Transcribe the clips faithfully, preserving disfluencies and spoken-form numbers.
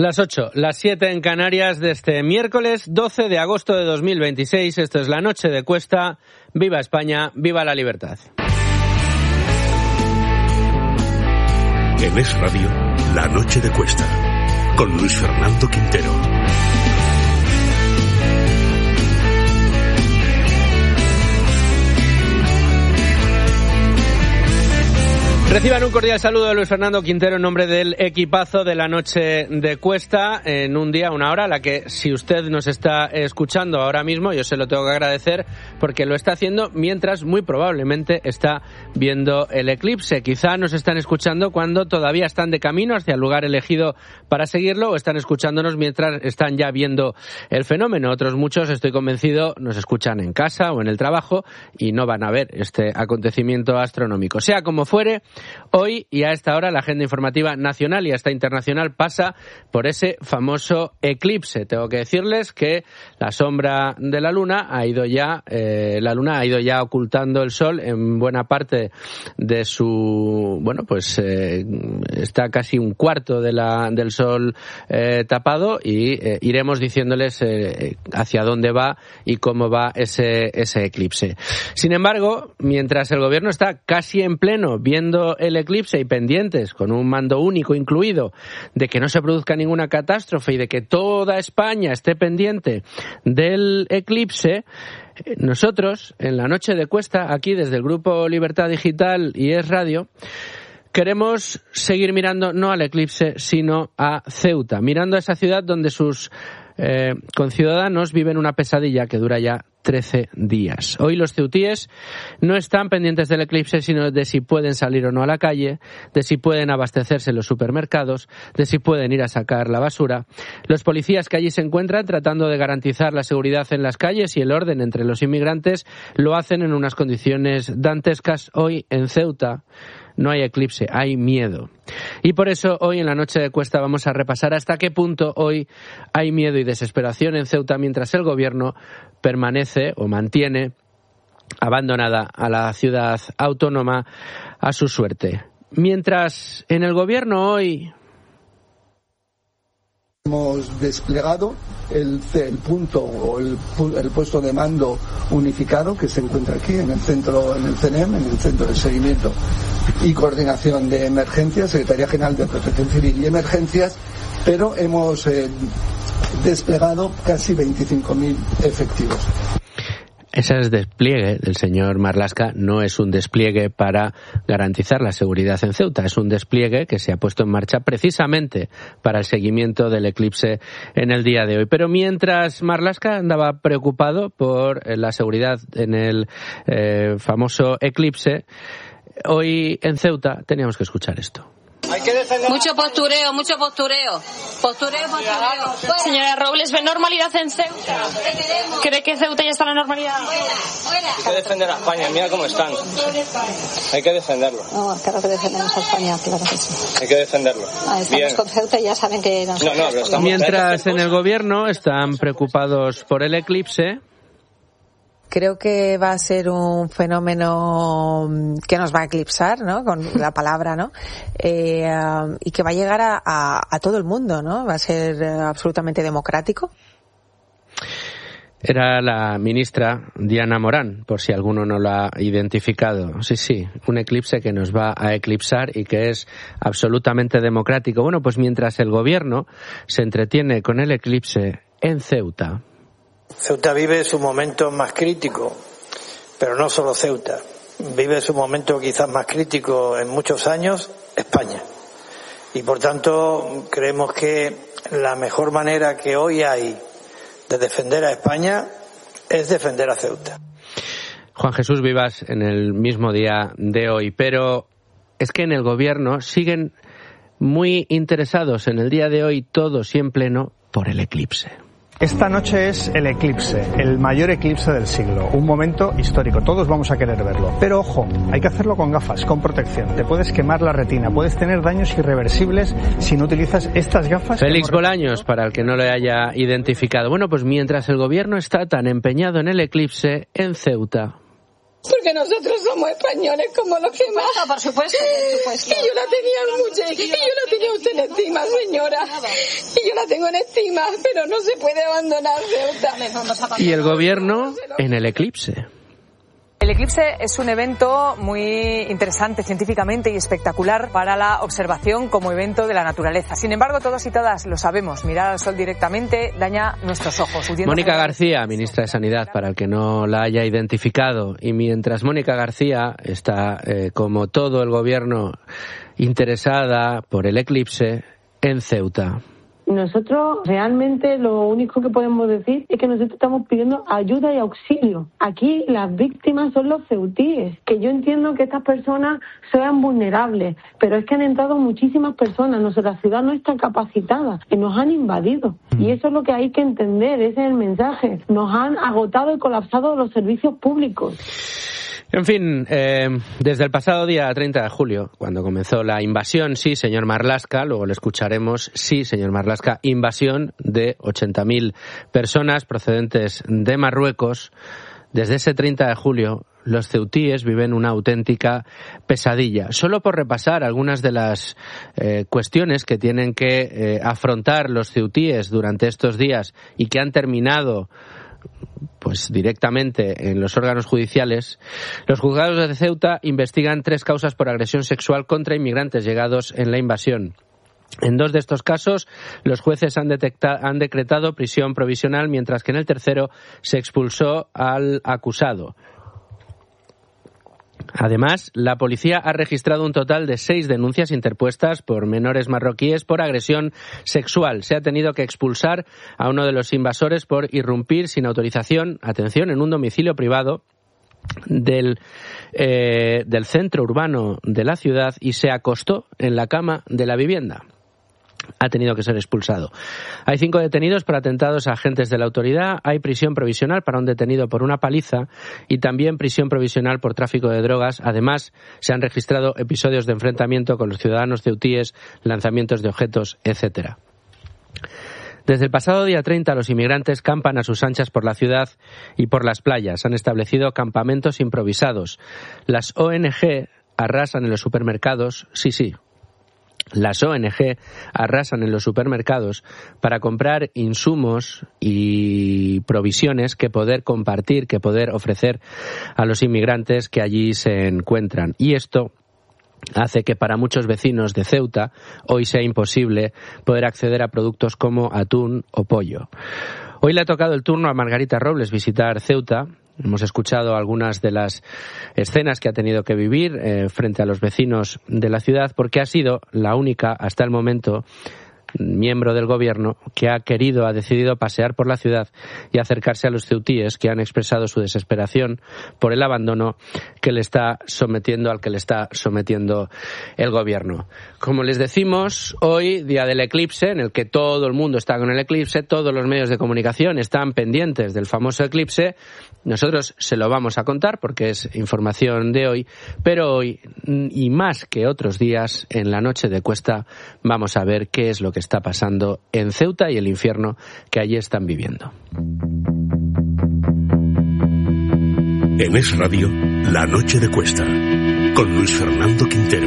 Las ocho, las siete en Canarias de este miércoles doce de agosto de dos mil veintiséis. Esto es La Noche de Cuesta. ¡Viva España! ¡Viva la libertad! En Es Radio, La Noche de Cuesta, con Luis Fernando Quintero. Reciban un cordial saludo de Luis Fernando Quintero en nombre del equipazo de La Noche de Cuesta, en un día, una hora, a la que si usted nos está escuchando ahora mismo, yo se lo tengo que agradecer porque lo está haciendo mientras muy probablemente está viendo el eclipse. Quizá nos están escuchando cuando todavía están de camino hacia el lugar elegido para seguirlo, o están escuchándonos mientras están ya viendo el fenómeno. Otros muchos, estoy convencido, nos escuchan en casa o en el trabajo y no van a ver este acontecimiento astronómico. Sea como fuere, hoy y a esta hora la agenda informativa nacional y hasta internacional pasa por ese famoso eclipse. Tengo que decirles que la sombra de la luna ha ido ya, eh, la luna ha ido ya ocultando el sol en buena parte de su, bueno, pues eh, está casi un cuarto de la, del sol eh, tapado y eh, iremos diciéndoles eh, hacia dónde va y cómo va ese, ese eclipse. Sin embargo, mientras el gobierno está casi en pleno viendo el eclipse y pendientes, con un mando único incluido, de que no se produzca ninguna catástrofe y de que toda España esté pendiente del eclipse, nosotros, en La Noche de Cuesta, aquí desde el Grupo Libertad Digital y Es Radio, queremos seguir mirando no al eclipse, sino a Ceuta, mirando a esa ciudad donde sus eh, conciudadanos viven una pesadilla que dura ya trece días. Hoy los ceutíes no están pendientes del eclipse, sino de si pueden salir o no a la calle, de si pueden abastecerse en los supermercados, de si pueden ir a sacar la basura. Los policías que allí se encuentran tratando de garantizar la seguridad en las calles y el orden entre los inmigrantes lo hacen en unas condiciones dantescas. Hoy en Ceuta no hay eclipse, hay miedo. Y por eso hoy en La Noche de Cuesta vamos a repasar hasta qué punto hoy hay miedo y desesperación en Ceuta mientras el gobierno permanece o mantiene abandonada a la ciudad autónoma a su suerte. Mientras en el gobierno hoy hemos desplegado el, el punto o el, el puesto de mando unificado que se encuentra aquí en el centro, en el C N E M, en el Centro de Seguimiento y Coordinación de Emergencias, Secretaría General de Protección Civil y Emergencias, pero hemos eh, desplegado casi veinticinco mil efectivos. Ese despliegue del señor Marlaska no es un despliegue para garantizar la seguridad en Ceuta, es un despliegue que se ha puesto en marcha precisamente para el seguimiento del eclipse en el día de hoy. Pero mientras Marlaska andaba preocupado por la seguridad en el eh, famoso eclipse, hoy en Ceuta teníamos que escuchar esto. Mucho postureo, mucho postureo. Postureo, postureo. Señora Robles, ¿ve normalidad en Ceuta? ¿Cree que Ceuta ya está en la normalidad? Hay que defender a España, mira cómo están. Hay que defenderlo. No, claro que defendemos a España, claro que sí. Hay que defenderlo. Ah, estamos Bien. con Ceuta y ya saben que... No, no, pero estamos... Mientras en el gobierno están preocupados por el eclipse, creo que va a ser un fenómeno que nos va a eclipsar, ¿no? Con la palabra, ¿no? Eh, y que va a llegar a, a, a todo el mundo, ¿no? Va a ser absolutamente democrático. Era la ministra Diana Morán, por si alguno no lo ha identificado. Sí, sí, un eclipse que nos va a eclipsar y que es absolutamente democrático. Bueno, pues mientras el gobierno se entretiene con el eclipse en Ceuta. Ceuta vive su momento más crítico, pero no solo Ceuta. Vive su momento quizás más crítico en muchos años, España. Y por tanto, creemos que la mejor manera que hoy hay de defender a España es defender a Ceuta. Juan Jesús Vivas, en el mismo día de hoy, pero es que en el gobierno siguen muy interesados en el día de hoy, todos y en pleno, por el eclipse. Esta noche es el eclipse, el mayor eclipse del siglo, un momento histórico, todos vamos a querer verlo. Pero ojo, hay que hacerlo con gafas, con protección, te puedes quemar la retina, puedes tener daños irreversibles si no utilizas estas gafas. Félix Bolaños, para el que no le haya identificado. Bueno, pues mientras el gobierno está tan empeñado en el eclipse, en Ceuta. Porque nosotros somos españoles como los que más. Por supuesto, por supuesto. Y yo la tenía mucha, y yo la tenía usted en estima, señora. Y yo la tengo en estima, pero no se puede abandonar Ceuta. Y el gobierno en el eclipse. El eclipse es un evento muy interesante científicamente y espectacular para la observación como evento de la naturaleza. Sin embargo, todos y todas lo sabemos, mirar al sol directamente daña nuestros ojos. Mónica García, ministra de Sanidad, para el que no la haya identificado. Y mientras Mónica García está, eh, como todo el gobierno, interesada por el eclipse en Ceuta. Nosotros realmente lo único que podemos decir es que nosotros estamos pidiendo ayuda y auxilio. Aquí las víctimas son los ceutíes, que yo entiendo que estas personas sean vulnerables, pero es que han entrado muchísimas personas, nuestra ciudad no está capacitada y nos han invadido. Y eso es lo que hay que entender, ese es el mensaje. Nos han agotado y colapsado los servicios públicos. En fin, eh, desde el pasado día treinta de julio, cuando comenzó la invasión, sí, señor Marlaska, luego lo escucharemos, sí, señor Marlaska, invasión de ochenta mil personas procedentes de Marruecos. Desde ese treinta de julio, los ceutíes viven una auténtica pesadilla. Solo por repasar algunas de las eh, cuestiones que tienen que eh, afrontar los ceutíes durante estos días y que han terminado pues directamente en los órganos judiciales, los juzgados de Ceuta investigan tres causas por agresión sexual contra inmigrantes llegados en la invasión. En dos de estos casos, los jueces han, detecta- han decretado prisión provisional, mientras que en el tercero se expulsó al acusado. Además, la policía ha registrado un total de seis denuncias interpuestas por menores marroquíes por agresión sexual. Se ha tenido que expulsar a uno de los invasores por irrumpir sin autorización, atención, en un domicilio privado del, eh, del centro urbano de la ciudad y se acostó en la cama de la vivienda. Ha tenido que ser expulsado. Hay cinco detenidos por atentados a agentes de la autoridad, hay prisión provisional para un detenido por una paliza y también prisión provisional por tráfico de drogas. Además, se han registrado episodios de enfrentamiento con los ciudadanos ceutíes, lanzamientos de objetos, etcétera. Desde el pasado día treinta, los inmigrantes campan a sus anchas por la ciudad y por las playas. Han establecido campamentos improvisados. Las O N Ge arrasan en los supermercados, sí, sí. Las O N Ge arrasan en los supermercados para comprar insumos y provisiones que poder compartir, que poder ofrecer a los inmigrantes que allí se encuentran. Y esto hace que para muchos vecinos de Ceuta hoy sea imposible poder acceder a productos como atún o pollo. Hoy le ha tocado el turno a Margarita Robles visitar Ceuta. Hemos escuchado algunas de las escenas que ha tenido que vivir eh, frente a los vecinos de la ciudad, porque ha sido la única, hasta el momento, miembro del gobierno que ha querido, ha decidido pasear por la ciudad y acercarse a los ceutíes que han expresado su desesperación por el abandono que le está sometiendo, al que le está sometiendo el gobierno. Como les decimos, hoy, día del eclipse, en el que todo el mundo está con el eclipse, todos los medios de comunicación están pendientes del famoso eclipse. Nosotros se lo vamos a contar porque es información de hoy, pero hoy, y más que otros días, en la noche de Cuesta, vamos a ver qué es lo que está pasando en Ceuta y el infierno que allí están viviendo. En Es Radio, La Noche de Cuesta, con Luis Fernando Quintero.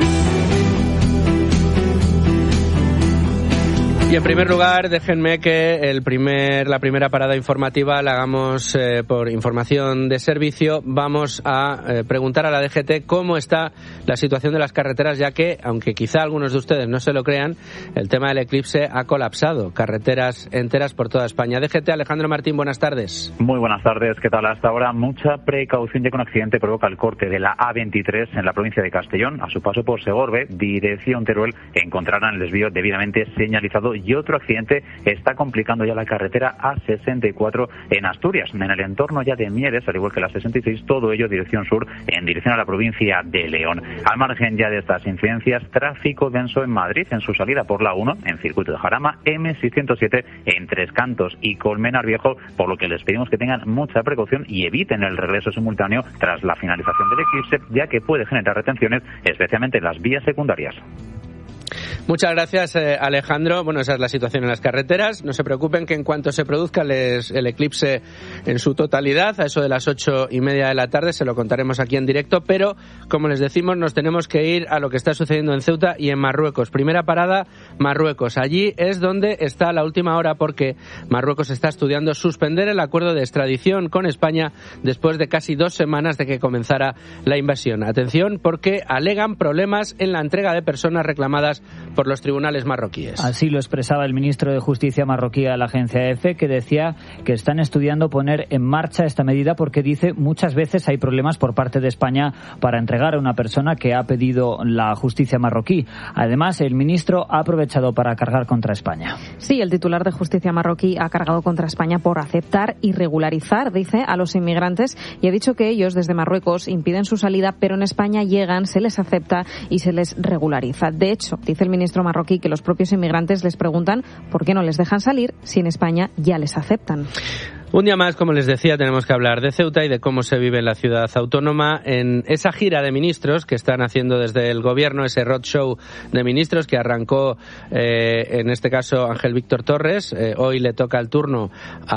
Y en primer lugar, déjenme que el primer, la primera parada informativa la hagamos eh, por información de servicio. Vamos a eh, preguntar a la D G T cómo está la situación de las carreteras, ya que, aunque quizá algunos de ustedes no se lo crean, el tema del eclipse ha colapsado carreteras enteras por toda España. D G T, Alejandro Martín, buenas tardes. Muy buenas tardes, ¿qué tal? Hasta ahora mucha precaución, ya que un accidente provoca el corte de la A veintitrés en la provincia de Castellón. A su paso por Segorbe, dirección Teruel, encontrarán el desvío debidamente señalizado. Y otro accidente está complicando ya la carretera A sesenta y cuatro en Asturias, en el entorno ya de Mieres, al igual que la sesenta y seis, todo ello dirección sur, en dirección a la provincia de León. Al margen ya de estas incidencias, tráfico denso en Madrid, en su salida por la uno, en circuito de Jarama, eme seiscientos siete, en Tres Cantos y Colmenar Viejo, por lo que les pedimos que tengan mucha precaución y eviten el regreso simultáneo tras la finalización del eclipse, ya que puede generar retenciones, especialmente en las vías secundarias. Muchas gracias, eh, Alejandro. Bueno, esa es la situación en las carreteras. No se preocupen que en cuanto se produzca les, el eclipse en su totalidad, a eso de las ocho y media de la tarde, se lo contaremos aquí en directo, pero, como les decimos, nos tenemos que ir a lo que está sucediendo en Ceuta y en Marruecos. Primera parada, Marruecos. Allí es donde está la última hora, porque Marruecos está estudiando suspender el acuerdo de extradición con España después de casi dos semanas de que comenzara la invasión. Atención, porque alegan problemas en la entrega de personas reclamadas por los tribunales marroquíes. Así lo expresaba el ministro de Justicia marroquí a la agencia EFE, que decía que están estudiando poner en marcha esta medida porque, dice, muchas veces hay problemas por parte de España para entregar a una persona que ha pedido la justicia marroquí. Además, el ministro ha aprovechado para cargar contra España. Sí, el titular de Justicia marroquí ha cargado contra España por aceptar y regularizar, dice, a los inmigrantes, y ha dicho que ellos desde Marruecos impiden su salida, pero en España llegan, se les acepta y se les regulariza. De hecho, dice el ministro marroquí que los propios inmigrantes les preguntan por qué no les dejan salir si en España ya les aceptan. Un día más, como les decía, tenemos que hablar de Ceuta y de cómo se vive en la ciudad autónoma en esa gira de ministros que están haciendo desde el gobierno, ese roadshow de ministros que arrancó, eh, en este caso, Ángel Víctor Torres. Eh, hoy le toca el turno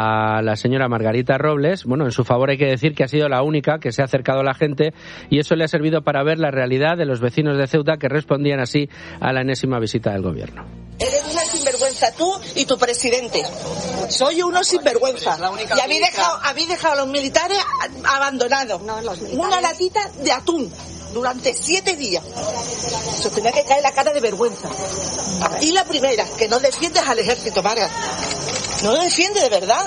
a la señora Margarita Robles. Bueno, en su favor hay que decir que ha sido la única que se ha acercado a la gente, y eso le ha servido para ver la realidad de los vecinos de Ceuta, que respondían así a la enésima visita del gobierno. Eres una sinvergüenza tú y tu presidente. Soy uno sinvergüenza. Y habéis dejado, habéis dejado a los militares abandonados. No, los militares. Una latita de atún durante siete días. Se tenía que caer la cara de vergüenza. Y la primera, que no defiendes al ejército, Marga. No lo defiende de verdad.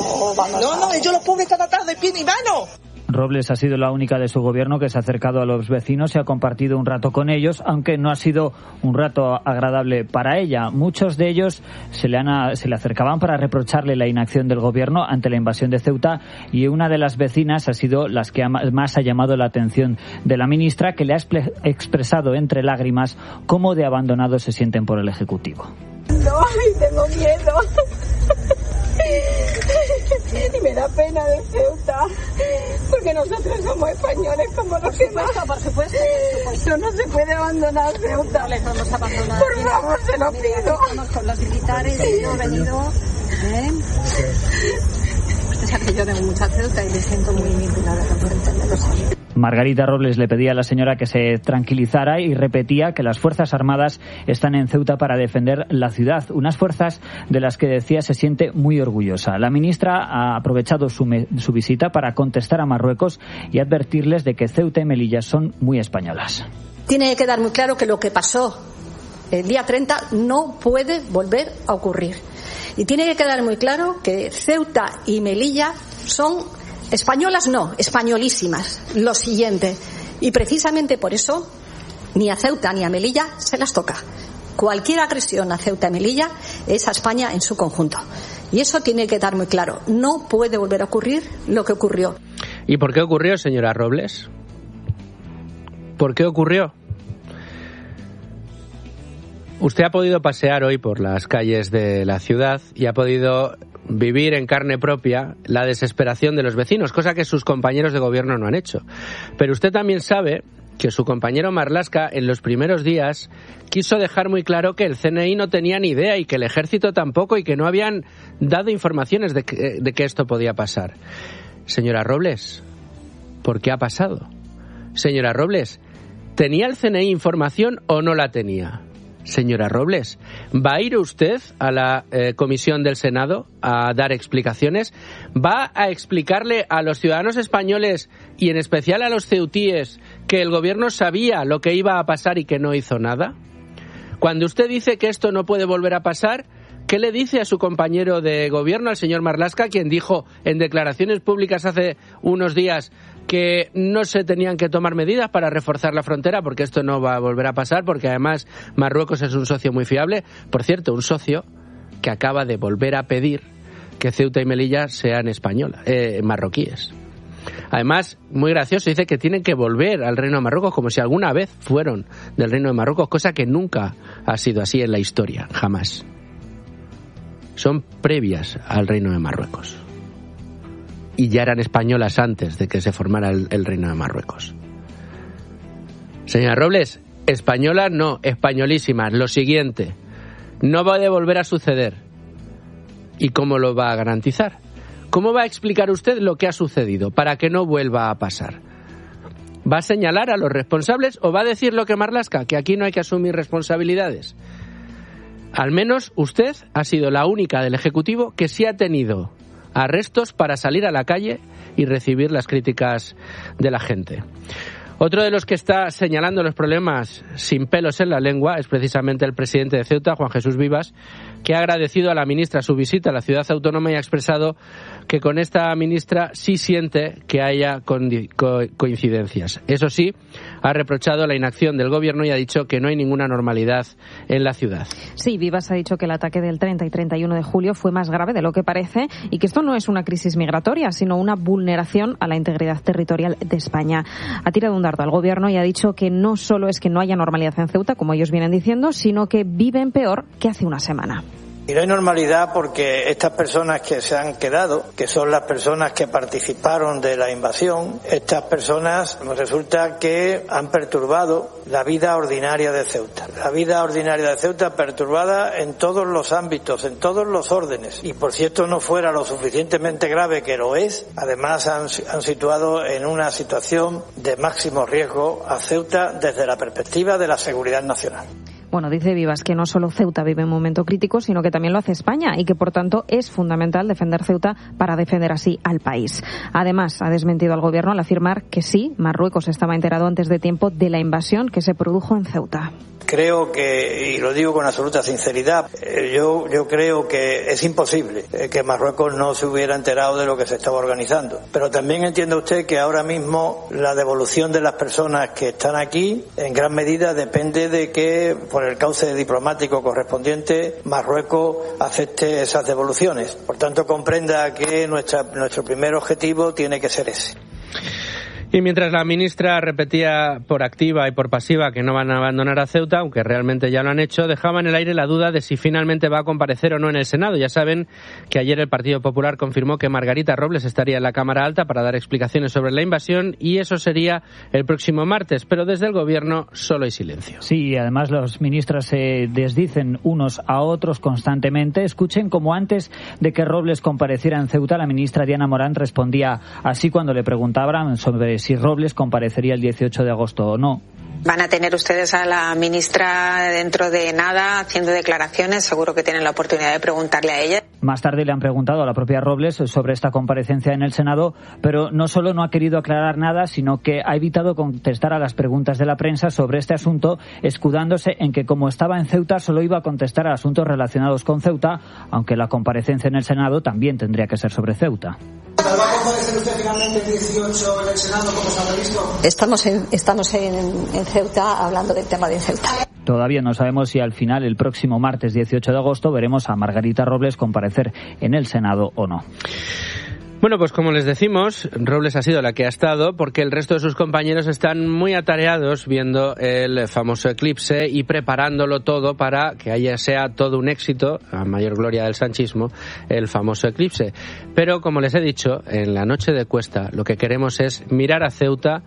No, no, ellos los pobres están atados de pie ni mano. Robles ha sido la única de su gobierno que se ha acercado a los vecinos y ha compartido un rato con ellos, aunque no ha sido un rato agradable para ella. Muchos de ellos se le, han, se le acercaban para reprocharle la inacción del gobierno ante la invasión de Ceuta, y una de las vecinas ha sido las que más ha llamado la atención de la ministra, que le ha expresado entre lágrimas cómo de abandonados se sienten por el Ejecutivo. No, tengo miedo. Y me da pena de Ceuta, porque nosotros somos españoles como los demás. Por supuesto, por supuesto. No, no se puede abandonar Ceuta. No les vamos a abandonar. Por favor, se lo pido. Estamos con los militares y yo he venido. ¿eh? Usted sabe que yo tengo mucha Ceuta y me siento muy vinculada por entenderlo. Margarita Robles le pedía a la señora que se tranquilizara y repetía que las Fuerzas Armadas están en Ceuta para defender la ciudad, unas fuerzas de las que, decía, se siente muy orgullosa. La ministra ha aprovechado su, me- su visita para contestar a Marruecos y advertirles de que Ceuta y Melilla son muy españolas. Tiene que quedar muy claro que lo que pasó el día treinta no puede volver a ocurrir. Y tiene que quedar muy claro que Ceuta y Melilla son españolas, no, españolísimas. Lo siguiente. Y precisamente por eso ni a Ceuta ni a Melilla se las toca. Cualquier agresión a Ceuta y Melilla es a España en su conjunto. Y eso tiene que quedar muy claro. No puede volver a ocurrir lo que ocurrió. ¿Y por qué ocurrió, señora Robles? ¿Por qué ocurrió? Usted ha podido pasear hoy por las calles de la ciudad y ha podido vivir en carne propia la desesperación de los vecinos, cosa que sus compañeros de gobierno no han hecho. Pero usted también sabe que su compañero Marlaska en los primeros días quiso dejar muy claro que el C N I no tenía ni idea y que el ejército tampoco, y que no habían dado informaciones de que, de que esto podía pasar. Señora Robles, ¿por qué ha pasado? Señora Robles, ¿tenía el C N I información o no la tenía? Señora Robles, ¿va a ir usted a la eh, comisión del Senado a dar explicaciones? ¿Va a explicarle a los ciudadanos españoles y en especial a los ceutíes que el gobierno sabía lo que iba a pasar y que no hizo nada? Cuando usted dice que esto no puede volver a pasar, ¿qué le dice a su compañero de gobierno, al señor Marlaska, quien dijo en declaraciones públicas hace unos días que no se tenían que tomar medidas para reforzar la frontera, porque esto no va a volver a pasar, porque además Marruecos es un socio muy fiable? Por cierto, un socio que acaba de volver a pedir que Ceuta y Melilla sean españolas, eh, marroquíes. Además, muy gracioso, dice que tienen que volver al Reino de Marruecos como si alguna vez fueron del Reino de Marruecos, cosa que nunca ha sido así en la historia, jamás. Son previas al Reino de Marruecos. Y ya eran españolas antes de que se formara el, el Reino de Marruecos. Señora Robles, Españolas no, españolísimas. Lo siguiente, no va a volver a suceder. ¿Y cómo lo va a garantizar? ¿Cómo va a explicar usted lo que ha sucedido para que no vuelva a pasar? ¿Va a señalar a los responsables o va a decir lo que Marlaska, que aquí no hay que asumir responsabilidades? Al menos usted ha sido la única del Ejecutivo que sí ha tenido arrestos para salir a la calle y recibir las críticas de la gente. Otro de los que está señalando los problemas sin pelos en la lengua es precisamente el presidente de Ceuta, Juan Jesús Vivas, que ha agradecido a la ministra su visita a la ciudad autónoma y ha expresado que con esta ministra sí siente que haya coincidencias. Eso sí, ha reprochado la inacción del gobierno y ha dicho que no hay ninguna normalidad en la ciudad. Sí, Vivas ha dicho que el ataque del treinta y treinta y uno de julio fue más grave de lo que parece y que esto no es una crisis migratoria, sino una vulneración a la integridad territorial de España. Ha tirado un dardo al gobierno y ha dicho que no solo es que no haya normalidad en Ceuta, como ellos vienen diciendo, sino que viven peor que hace una semana. Y no hay normalidad porque estas personas que se han quedado, que son las personas que participaron de la invasión, estas personas resulta que han perturbado la vida ordinaria de Ceuta. La vida ordinaria de Ceuta perturbada en todos los ámbitos, en todos los órdenes. Y por cierto no fuera lo suficientemente grave que lo es, además han, han situado en una situación de máximo riesgo a Ceuta desde la perspectiva de la seguridad nacional. Bueno, dice Vivas que no solo Ceuta vive un momento crítico, sino que también lo hace España y que, por tanto, es fundamental defender Ceuta para defender así al país. Además, ha desmentido al gobierno al afirmar que sí, Marruecos estaba enterado antes de tiempo de la invasión que se produjo en Ceuta. Creo que, y lo digo con absoluta sinceridad, yo, yo creo que es imposible que Marruecos no se hubiera enterado de lo que se estaba organizando. Pero también entiende usted que ahora mismo la devolución de las personas que están aquí, en gran medida depende de que, por el cauce diplomático correspondiente, Marruecos acepte esas devoluciones. Por tanto, comprenda que nuestra, nuestro primer objetivo tiene que ser ese. Y mientras la ministra repetía por activa y por pasiva que no van a abandonar a Ceuta, aunque realmente ya lo han hecho, dejaba en el aire la duda de si finalmente va a comparecer o no en el Senado. Ya saben que ayer el Partido Popular confirmó que Margarita Robles estaría en la Cámara Alta para dar explicaciones sobre la invasión y eso sería el próximo martes, pero desde el Gobierno solo hay silencio. Sí, además los ministros se desdicen unos a otros constantemente. Escuchen como antes de que Robles compareciera en Ceuta, la ministra Diana Morán respondía así cuando le preguntaban sobre si Robles comparecería el dieciocho de agosto o no. Van a tener ustedes a la ministra dentro de nada haciendo declaraciones, seguro que tienen la oportunidad de preguntarle a ella. Más tarde le han preguntado a la propia Robles sobre esta comparecencia en el Senado, pero no solo no ha querido aclarar nada, sino que ha evitado contestar a las preguntas de la prensa sobre este asunto, escudándose en que como estaba en Ceuta solo iba a contestar a asuntos relacionados con Ceuta, aunque la comparecencia en el Senado también tendría que ser sobre Ceuta. ¿Va a comparecer usted finalmente el dieciocho en el Senado, como se ha previsto? Estamos en, estamos en, en Ceuta hablando del tema de Ceuta. Todavía no sabemos si al final, el próximo martes dieciocho de agosto, veremos a Margarita Robles comparecer en el Senado o no. Bueno, pues como les decimos, Robles ha sido la que ha estado porque el resto de sus compañeros están muy atareados viendo el famoso eclipse y preparándolo todo para que haya sea todo un éxito, a mayor gloria del sanchismo, el famoso eclipse. Pero como les he dicho, en la noche de Cuesta lo que queremos es mirar a Ceuta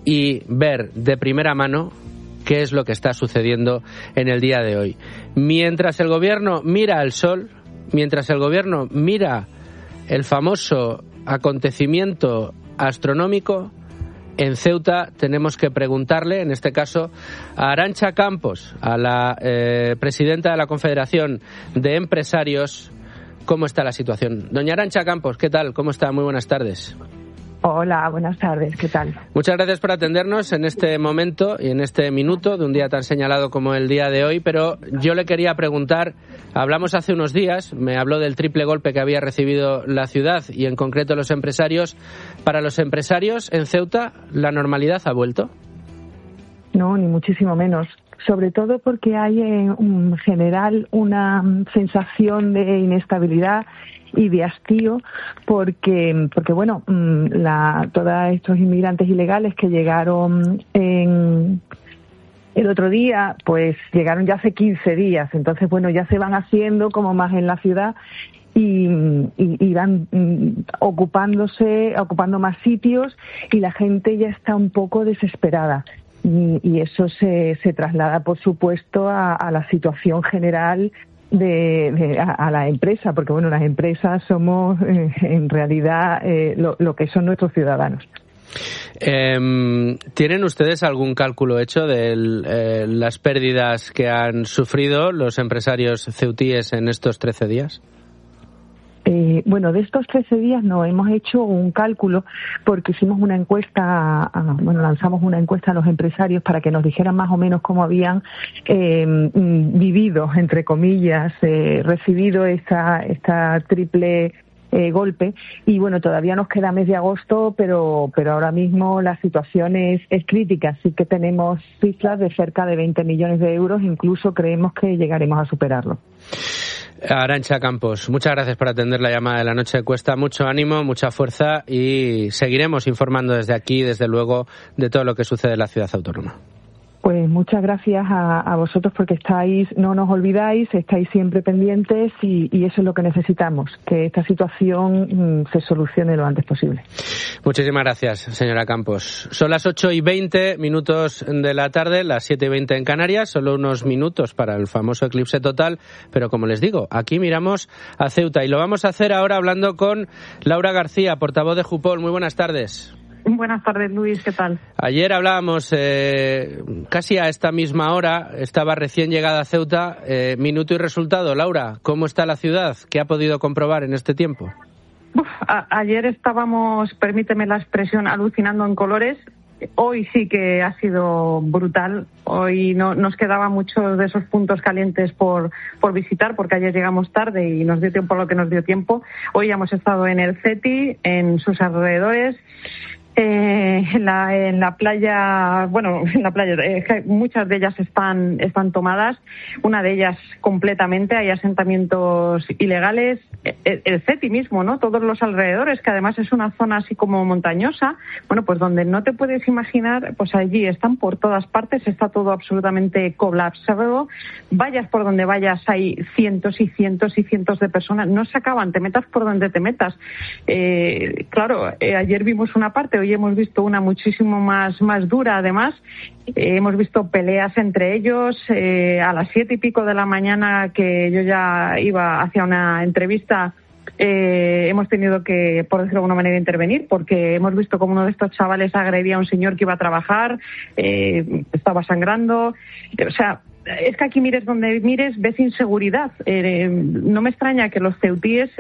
y ver de primera mano qué es lo que está sucediendo en el día de hoy. Mientras el gobierno mira al sol, mientras el gobierno mira el famoso acontecimiento astronómico, en Ceuta tenemos que preguntarle, en este caso, a Arantxa Campos, a la eh, presidenta de la Confederación de Empresarios, cómo está la situación. Doña Arantxa Campos, ¿qué tal? ¿Cómo está? Muy buenas tardes. Hola, buenas tardes, ¿qué tal? Muchas gracias por atendernos en este momento y en este minuto de un día tan señalado como el día de hoy, pero yo le quería preguntar, hablamos hace unos días, me habló del triple golpe que había recibido la ciudad y en concreto los empresarios. Para los empresarios en Ceuta, ¿la normalidad ha vuelto? No, ni muchísimo menos. Sobre todo porque hay en general una sensación de inestabilidad y de hastío porque porque bueno la todos estos inmigrantes ilegales que llegaron en el otro día pues llegaron ya hace quince días, entonces bueno ya se van haciendo como más en la ciudad y, y, y van ocupándose ocupando más sitios y la gente ya está un poco desesperada. y eso se, se traslada, por supuesto, a, a la situación general de, de a, a la empresa, porque bueno, las empresas somos eh, en realidad eh, lo, lo que son nuestros ciudadanos. Eh, ¿Tienen ustedes algún cálculo hecho de eh, las pérdidas que han sufrido los empresarios ceutíes en estos trece días? Eh, bueno, de estos trece días no hemos hecho un cálculo porque hicimos una encuesta, a, bueno, lanzamos una encuesta a los empresarios para que nos dijeran más o menos cómo habían eh, vivido, entre comillas, eh, recibido esta, esta triple eh, golpe. Y bueno, todavía nos queda mes de agosto, pero, pero ahora mismo la situación es, es crítica. Sí que tenemos cifras de cerca de veinte millones de euros, incluso creemos que llegaremos a superarlo. Arantxa Campos, muchas gracias por atender la llamada de la noche de Cuesta. Mucho ánimo, mucha fuerza y seguiremos informando desde aquí, desde luego, de todo lo que sucede en la ciudad autónoma. Pues muchas gracias a, a vosotros porque estáis, no nos olvidáis, estáis siempre pendientes y, y eso es lo que necesitamos, que esta situación mm, se solucione lo antes posible. Muchísimas gracias, señora Campos. Son las ocho y veinte minutos de la tarde, las siete y veinte en Canarias, solo unos minutos para el famoso eclipse total, pero como les digo, aquí miramos a Ceuta y lo vamos a hacer ahora hablando con Laura García, portavoz de Jupol. Muy buenas tardes. Buenas tardes, Luis, ¿qué tal? Ayer hablábamos eh, casi a esta misma hora, estaba recién llegada a Ceuta, eh, minuto y resultado. Laura, ¿cómo está la ciudad? ¿Qué ha podido comprobar en este tiempo? Uf, a- ayer estábamos, permíteme la expresión, alucinando en colores. Hoy sí que ha sido brutal. Hoy no nos quedaba muchos de esos puntos calientes por, por visitar, porque ayer llegamos tarde y nos dio tiempo lo que nos dio tiempo. Hoy ya hemos estado en el CETI, en sus alrededores. Eh, en, la, en la playa, bueno, en la playa, eh, muchas de ellas están, están tomadas, una de ellas completamente, hay asentamientos ilegales, el, el CETI mismo, ¿no? Todos los alrededores, que además es una zona así como montañosa, bueno, pues donde no te puedes imaginar, pues allí están por todas partes, está todo absolutamente colapsado, vayas por donde vayas, hay cientos y cientos y cientos de personas, no se acaban, te metas por donde te metas. Eh, claro, eh, ayer vimos una parte, hoy hemos visto una muchísimo más, más dura, además. Eh, hemos visto peleas entre ellos. Eh, a las siete y pico de la mañana, que yo ya iba hacia una entrevista, eh, hemos tenido que, por decirlo de alguna manera, intervenir, porque hemos visto como uno de estos chavales agredía a un señor que iba a trabajar, eh, estaba sangrando. O sea, es que aquí mires donde mires, ves inseguridad. Eh, no me extraña que los ceutíes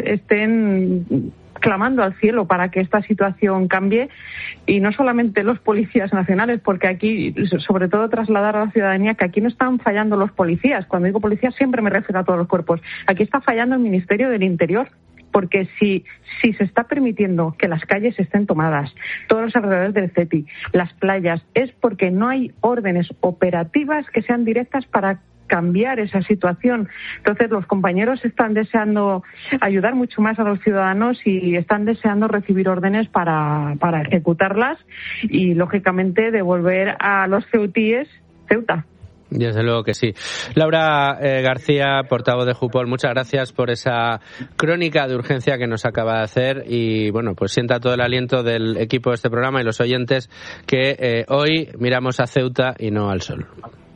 estén clamando al cielo para que esta situación cambie, y no solamente los policías nacionales, porque aquí, sobre todo, trasladar a la ciudadanía que aquí no están fallando los policías. Cuando digo policías siempre me refiero a todos los cuerpos. Aquí está fallando el Ministerio del Interior, porque si, si se está permitiendo que las calles estén tomadas, todos los alrededores del CETI, las playas, es porque no hay órdenes operativas que sean directas para cambiar esa situación. Entonces, los compañeros están deseando ayudar mucho más a los ciudadanos y están deseando recibir órdenes para, para ejecutarlas y, lógicamente, devolver a los ceutíes Ceuta. Desde luego que sí. Laura eh, García, portavoz de Jupol, muchas gracias por esa crónica de urgencia que nos acaba de hacer y, bueno, pues sienta todo el aliento del equipo de este programa y los oyentes que eh, hoy miramos a Ceuta y no al sol.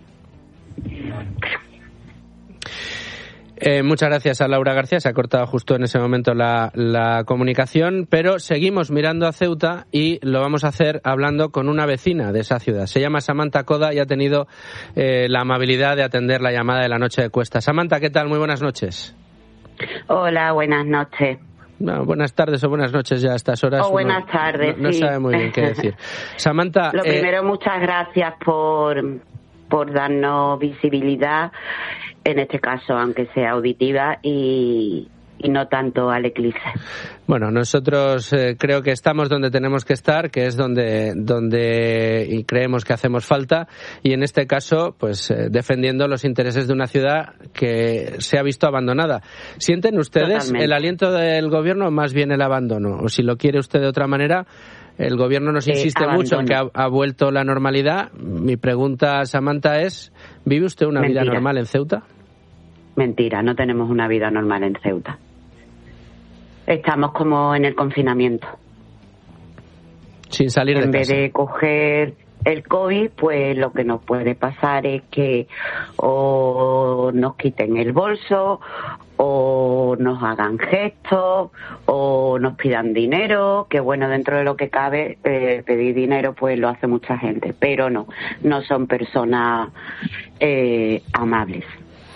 Eh, muchas gracias a Laura García, se ha cortado justo en ese momento la, la comunicación, pero seguimos mirando a Ceuta y lo vamos a hacer hablando con una vecina de esa ciudad. Se llama Samantha Coda y ha tenido eh, la amabilidad de atender la llamada de la noche de Cuesta. Samantha, ¿qué tal? Muy buenas noches. Hola, buenas noches. No, buenas tardes o buenas noches ya a estas horas. O buenas tardes, no, no sí. sabe muy bien qué decir. Samantha, Lo eh, primero, muchas gracias por, por darnos visibilidad, en este caso, aunque sea auditiva, y, y no tanto al eclipse. Bueno, nosotros eh, creo que estamos donde tenemos que estar, que es donde donde y creemos que hacemos falta, y en este caso, pues eh, defendiendo los intereses de una ciudad que se ha visto abandonada. ¿Sienten ustedes Totalmente. el aliento del gobierno o más bien el abandono? O si lo quiere usted de otra manera, el gobierno nos insiste eh, mucho en que ha, ha vuelto la normalidad. Mi pregunta, Samantha, es, ¿vive usted una Mentira. vida normal en Ceuta? Mentira, no tenemos una vida normal en Ceuta. Estamos como en el confinamiento. Sin salir de casa. En vez de coger, el COVID, pues lo que nos puede pasar es que o nos quiten el bolso, o nos hagan gestos, o nos pidan dinero, que bueno, dentro de lo que cabe, eh, pedir dinero pues lo hace mucha gente, pero no, no son personas eh, amables.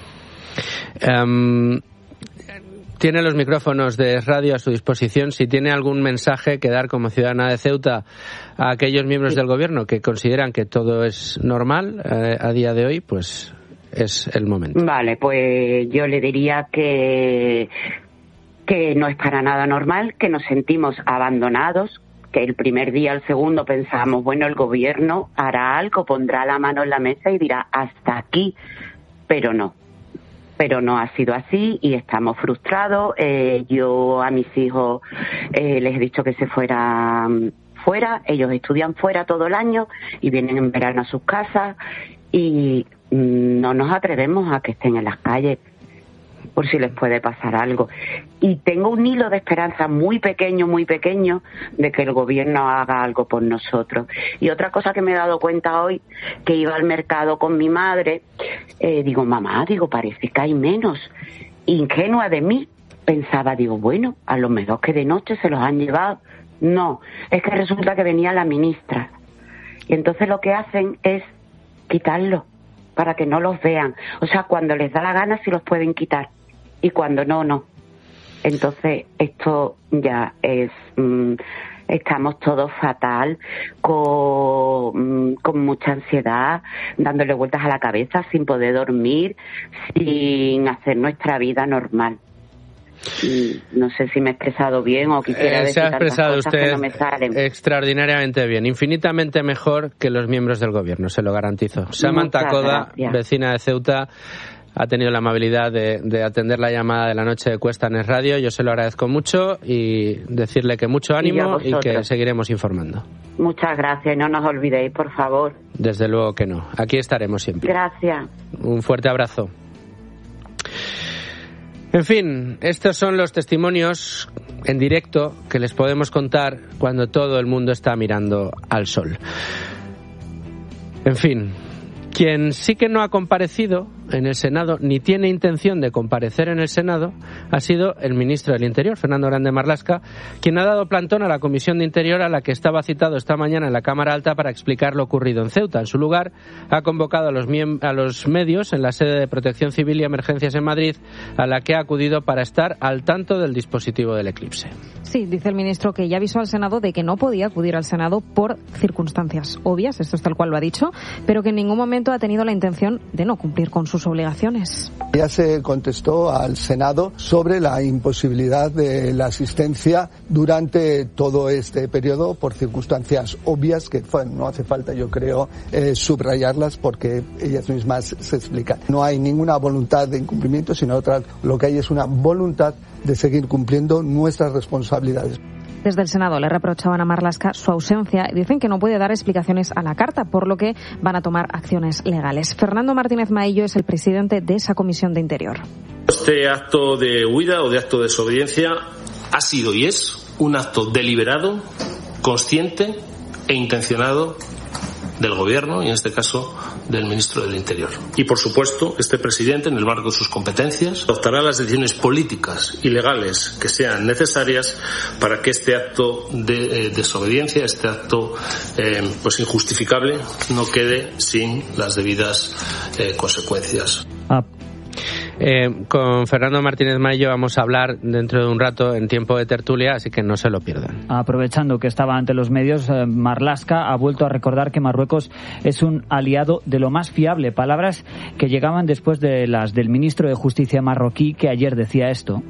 Um... Tiene los micrófonos de radio a su disposición. Si tiene algún mensaje que dar como ciudadana de Ceuta a aquellos miembros del gobierno que consideran que todo es normal eh, a día de hoy, pues es el momento. Vale, pues yo le diría que, que no es para nada normal, que nos sentimos abandonados, que el primer día, el segundo pensamos, bueno, el gobierno hará algo, pondrá la mano en la mesa y dirá hasta aquí, pero no. Pero no ha sido así y estamos frustrados. Eh, yo a mis hijos eh, les he dicho que se fueran fuera. Ellos estudian fuera todo el año y vienen en verano a sus casas y mm, no nos atrevemos a que estén en las calles por si les puede pasar algo. Y tengo un hilo de esperanza muy pequeño, muy pequeño, de que el gobierno haga algo por nosotros. Y otra cosa que me he dado cuenta hoy, que iba al mercado con mi madre, eh, digo, mamá, digo, parece que hay menos. Ingenua de mí, pensaba, digo, bueno, a lo mejor que de noche se los han llevado. No, es que resulta que venía la ministra. Y entonces lo que hacen es quitarlos para que no los vean. O sea, cuando les da la gana sí los pueden quitar. Y cuando no, no. Entonces, esto ya es... Mmm, estamos todos fatal, con, con mucha ansiedad, dándole vueltas a la cabeza, sin poder dormir, sin hacer nuestra vida normal. Y no sé si me he expresado bien o quisiera eh, decir se ha expresado tantas cosas usted que no me salen. Extraordinariamente bien, infinitamente mejor que los miembros del gobierno, se lo garantizo. Samantha Coda, vecina de Ceuta, ha tenido la amabilidad de, de atender la llamada de la noche de Cuesta en Es Radio. Yo se lo agradezco mucho y decirle que mucho ánimo y, y que seguiremos informando. Muchas gracias, no nos olvidéis, por favor. Desde luego que no. Aquí estaremos siempre. Gracias. Un fuerte abrazo. En fin, estos son los testimonios en directo que les podemos contar cuando todo el mundo está mirando al sol. En fin, quien sí que no ha comparecido en el Senado, ni tiene intención de comparecer en el Senado, ha sido el ministro del Interior, Fernando Grande Marlaska, quien ha dado plantón a la Comisión de Interior a la que estaba citado esta mañana en la Cámara Alta para explicar lo ocurrido en Ceuta. En su lugar, ha convocado a los, miem- a los medios en la sede de Protección Civil y Emergencias en Madrid, a la que ha acudido para estar al tanto del dispositivo del eclipse. Sí, dice el ministro que ya avisó al Senado de que no podía acudir al Senado por circunstancias obvias, esto es tal cual lo ha dicho, pero que en ningún momento ha tenido la intención de no cumplir con sus obligaciones. Ya se contestó al Senado sobre la imposibilidad de la asistencia durante todo este periodo por circunstancias obvias que bueno, no hace falta, yo creo, eh, subrayarlas porque ellas mismas se explican. No hay ninguna voluntad de incumplimiento, sino otra, lo que hay es una voluntad de seguir cumpliendo nuestras responsabilidades. Desde el Senado le reprochaban a Marlaska su ausencia y dicen que no puede dar explicaciones a la carta, por lo que van a tomar acciones legales. Fernando Martínez Maillo es el presidente de esa Comisión de Interior. Este acto de huida o de acto de desobediencia ha sido y es un acto deliberado, consciente e intencionado del Gobierno y en este caso del Ministro del Interior. Y por supuesto, este presidente, en el marco de sus competencias, adoptará las decisiones políticas y legales que sean necesarias para que este acto de eh, desobediencia, este acto eh, pues injustificable, no quede sin las debidas eh, consecuencias. Ah. Eh, con Fernando Martínez Maillo vamos a hablar dentro de un rato en tiempo de tertulia, así que no se lo pierdan. Aprovechando que estaba ante los medios, eh, Marlaska ha vuelto a recordar que Marruecos es un aliado de lo más fiable, palabras que llegaban después de las del ministro de Justicia marroquí, que ayer decía esto.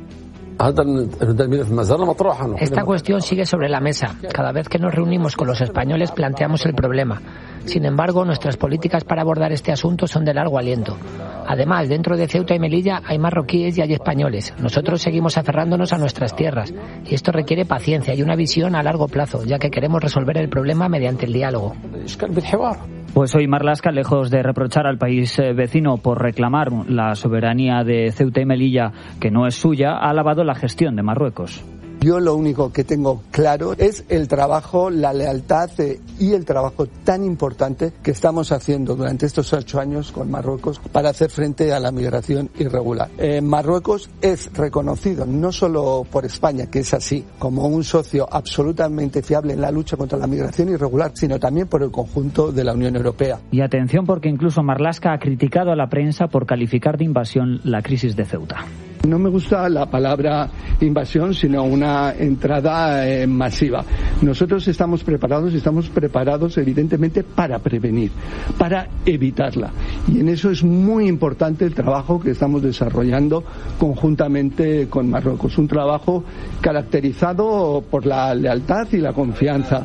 Esta cuestión sigue sobre la mesa. Cada vez que nos reunimos con los españoles planteamos el problema. Sin embargo, nuestras políticas para abordar este asunto son de largo aliento. Además, dentro de Ceuta y Melilla hay marroquíes y hay españoles. Nosotros seguimos aferrándonos a nuestras tierras. Y esto requiere paciencia y una visión a largo plazo, ya que queremos resolver el problema mediante el diálogo. Pues hoy Marlaska, lejos de reprochar al país vecino por reclamar la soberanía de Ceuta y Melilla, que no es suya, ha alabado la gestión de Marruecos. Yo lo único que tengo claro es el trabajo, la lealtad eh, y el trabajo tan importante que estamos haciendo durante estos ocho años con Marruecos para hacer frente a la migración irregular. Eh, Marruecos es reconocido no solo por España, que es así, como un socio absolutamente fiable en la lucha contra la migración irregular, sino también por el conjunto de la Unión Europea. Y atención, porque incluso Marlaska ha criticado a la prensa por calificar de invasión la crisis de Ceuta. No me gusta la palabra invasión, sino una entrada eh, masiva. Nosotros estamos preparados, estamos preparados evidentemente para prevenir, para evitarla. Y en eso es muy importante el trabajo que estamos desarrollando conjuntamente con Marruecos. Un trabajo caracterizado por la lealtad y la confianza.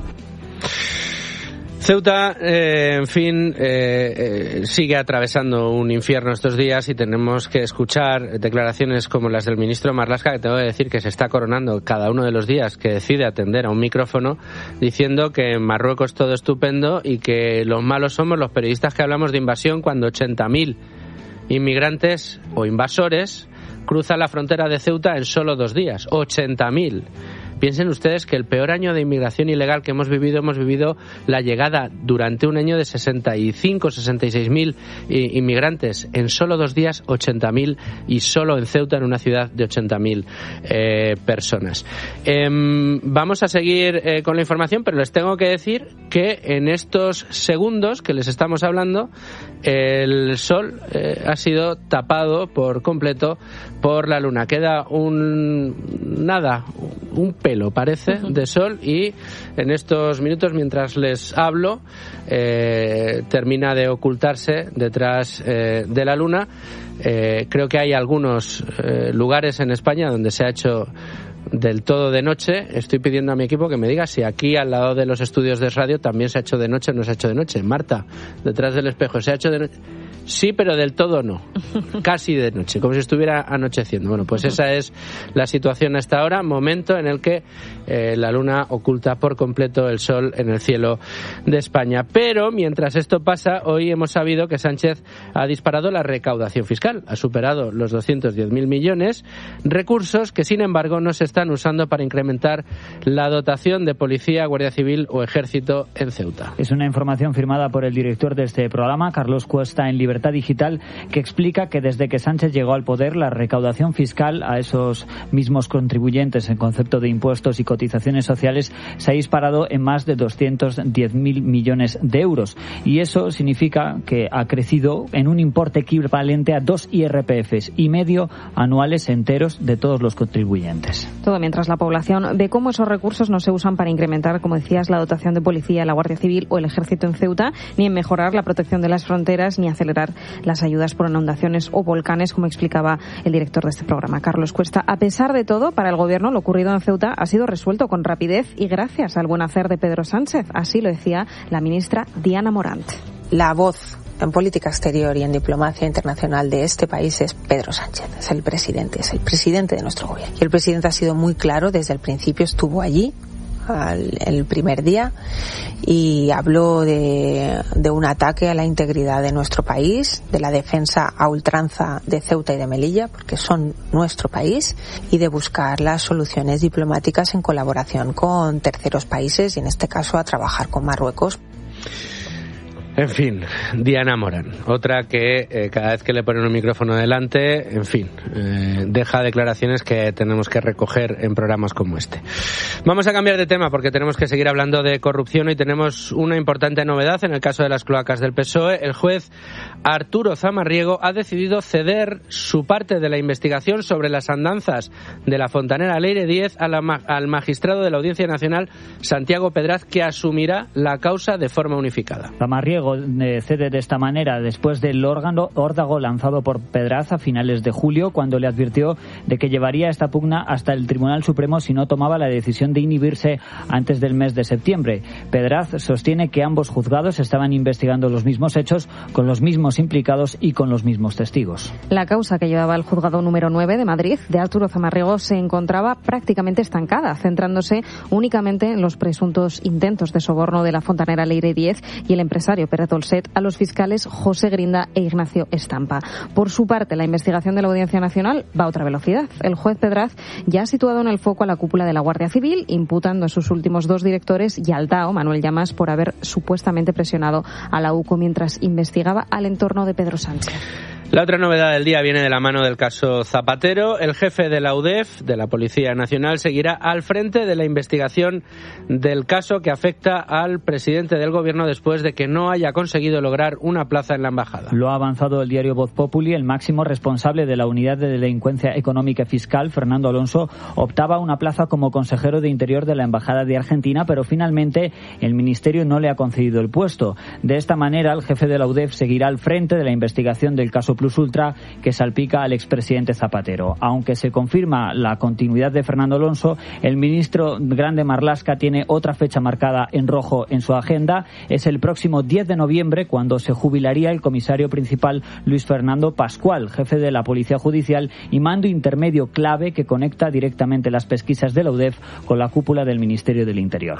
Ceuta, eh, en fin, eh, eh, sigue atravesando un infierno estos días y tenemos que escuchar declaraciones como las del ministro Marlaska, que tengo que decir que se está coronando cada uno de los días que decide atender a un micrófono, diciendo que en Marruecos todo estupendo y que los malos somos los periodistas que hablamos de invasión cuando ochenta mil inmigrantes o invasores cruzan la frontera de Ceuta en solo dos días. ochenta mil. Piensen ustedes que el peor año de inmigración ilegal que hemos vivido, hemos vivido la llegada durante un año de sesenta y cinco, sesenta y seis mil inmigrantes. En solo dos días, ochenta mil, y solo en Ceuta, en una ciudad de ochenta mil eh, personas. Eh, vamos a seguir eh, con la información, pero les tengo que decir que en estos segundos que les estamos hablando, el sol eh, ha sido tapado por completo por la luna. Queda un nada, un pelo parece de sol, y en estos minutos mientras les hablo eh, termina de ocultarse detrás eh, de la luna. Eh, creo que hay algunos eh, lugares en España donde se ha hecho del todo de noche. Estoy pidiendo a mi equipo que me diga si aquí al lado de los estudios de radio también se ha hecho de noche o no se ha hecho de noche. Marta, detrás del espejo, ¿se ha hecho de noche? Sí, pero del todo no. Casi de noche, como si estuviera anocheciendo. Bueno, pues esa es la situación hasta ahora, momento en el que eh, la luna oculta por completo el sol en el cielo de España. Pero mientras esto pasa, hoy hemos sabido que Sánchez ha disparado la recaudación fiscal. Ha superado los doscientos diez mil millones, recursos que sin embargo no se están usando para incrementar la dotación de policía, guardia civil o ejército en Ceuta. Es una información firmada por el director de este programa, Carlos Cuesta, en Libertad Digital, que explica que desde que Sánchez llegó al poder, la recaudación fiscal a esos mismos contribuyentes en concepto de impuestos y cotizaciones sociales se ha disparado en más de doscientos diez mil millones de euros. Y eso significa que ha crecido en un importe equivalente a dos I R P Fs y medio anuales enteros de todos los contribuyentes. Todo mientras la población ve cómo esos recursos no se usan para incrementar, como decías, la dotación de policía, la Guardia Civil o el Ejército en Ceuta, ni en mejorar la protección de las fronteras, ni acelerar las ayudas por inundaciones o volcanes, como explicaba el director de este programa, Carlos Cuesta. A pesar de todo, para el Gobierno lo ocurrido en Ceuta ha sido resuelto con rapidez y gracias al buen hacer de Pedro Sánchez. Así lo decía la ministra Diana Morant. La voz en política exterior y en diplomacia internacional de este país es Pedro Sánchez, es el presidente, es el presidente de nuestro gobierno. Y el presidente ha sido muy claro desde el principio, estuvo allí al, el primer día y habló de, de un ataque a la integridad de nuestro país, de la defensa a ultranza de Ceuta y de Melilla, porque son nuestro país, y de buscar las soluciones diplomáticas en colaboración con terceros países y en este caso a trabajar con Marruecos. En fin, Diana Morán, otra que eh, cada vez que le ponen un micrófono delante, en fin, eh, deja declaraciones que tenemos que recoger en programas como este. Vamos a cambiar de tema porque tenemos que seguir hablando de corrupción y tenemos una importante novedad en el caso de las cloacas del P S O E. El juez Arturo Zamarriego ha decidido ceder su parte de la investigación sobre las andanzas de la fontanera Leire Díez a la, al magistrado de la Audiencia Nacional, Santiago Pedraz, que asumirá la causa de forma unificada. Zamarriego cede de esta manera después del órgano órdago lanzado por Pedraz a finales de julio, cuando le advirtió de que llevaría esta pugna hasta el Tribunal Supremo si no tomaba la decisión de inhibirse antes del mes de septiembre. Pedraz sostiene que ambos juzgados estaban investigando los mismos hechos, con los mismos implicados y con los mismos testigos. La causa que llevaba el juzgado número nueve de Madrid de Arturo Zamarriego se encontraba prácticamente estancada, centrándose únicamente en los presuntos intentos de soborno de la fontanera Leire Díez y el empresario Pérez Dolcet a los fiscales José Grinda e Ignacio Estampa. Por su parte, la investigación de la Audiencia Nacional va a otra velocidad. El juez Pedraz ya ha situado en el foco a la cúpula de la Guardia Civil, imputando a sus últimos dos directores y al D A O, Manuel Llamas, por haber supuestamente presionado a la U C O mientras investigaba al entorno de Pedro Sánchez. La otra novedad del día viene de la mano del caso Zapatero. El jefe de la U D E F, de la Policía Nacional, seguirá al frente de la investigación del caso que afecta al presidente del Gobierno después de que no haya conseguido lograr una plaza en la embajada. Lo ha avanzado el diario Voz Populi. El máximo responsable de la Unidad de Delincuencia Económica y Fiscal, Fernando Alonso, optaba a una plaza como consejero de Interior de la Embajada de Argentina, pero finalmente el Ministerio no le ha concedido el puesto. De esta manera, el jefe de la U D E F seguirá al frente de la investigación del caso Plus Ultra que salpica al expresidente Zapatero. Aunque se confirma la continuidad de Fernando Alonso, el ministro Grande Marlaska tiene otra fecha marcada en rojo en su agenda. Es el próximo diez de noviembre, cuando se jubilaría el comisario principal Luis Fernando Pascual, jefe de la Policía Judicial y mando intermedio clave que conecta directamente las pesquisas de la U D E F con la cúpula del Ministerio del Interior.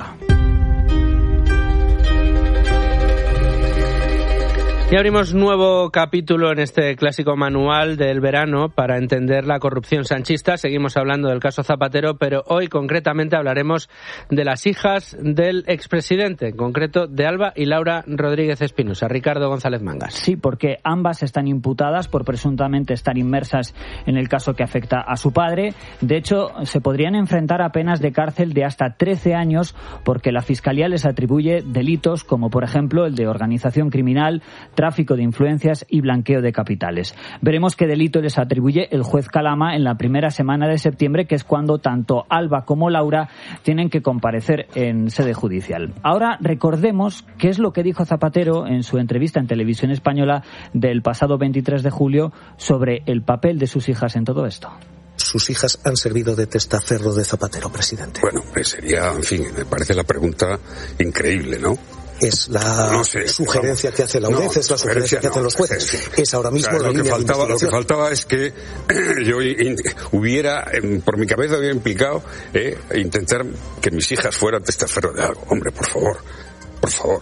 Y abrimos nuevo capítulo en este clásico manual del verano para entender la corrupción sanchista. Seguimos hablando del caso Zapatero, pero hoy concretamente hablaremos de las hijas del expresidente, en concreto de Alba y Laura Rodríguez Espinosa. Ricardo González Mangas. Sí, porque ambas están imputadas por presuntamente estar inmersas en el caso que afecta a su padre. De hecho, se podrían enfrentar a penas de cárcel de hasta trece años porque la Fiscalía les atribuye delitos como, por ejemplo, el de organización criminal, tráfico de influencias y blanqueo de capitales. Veremos qué delito les atribuye el juez Calama en la primera semana de septiembre, que es cuando tanto Alba como Laura tienen que comparecer en sede judicial. Ahora recordemos qué es lo que dijo Zapatero en su entrevista en Televisión Española del pasado veintitrés de julio sobre el papel de sus hijas en todo esto. Sus hijas han servido de testaferro de Zapatero, presidente. Bueno, pues sería, en fin, me parece la pregunta increíble, ¿no? Es la no sé, sugerencia no, que hace la U D E F, no, es la sugerencia que hacen no, los jueces. Es, es ahora mismo o sea, la línea que faltaba, de Lo que faltaba es que yo in, hubiera, por mi cabeza hubiera implicado eh, intentar que mis hijas fueran testaferro de algo. Hombre, por favor, por favor.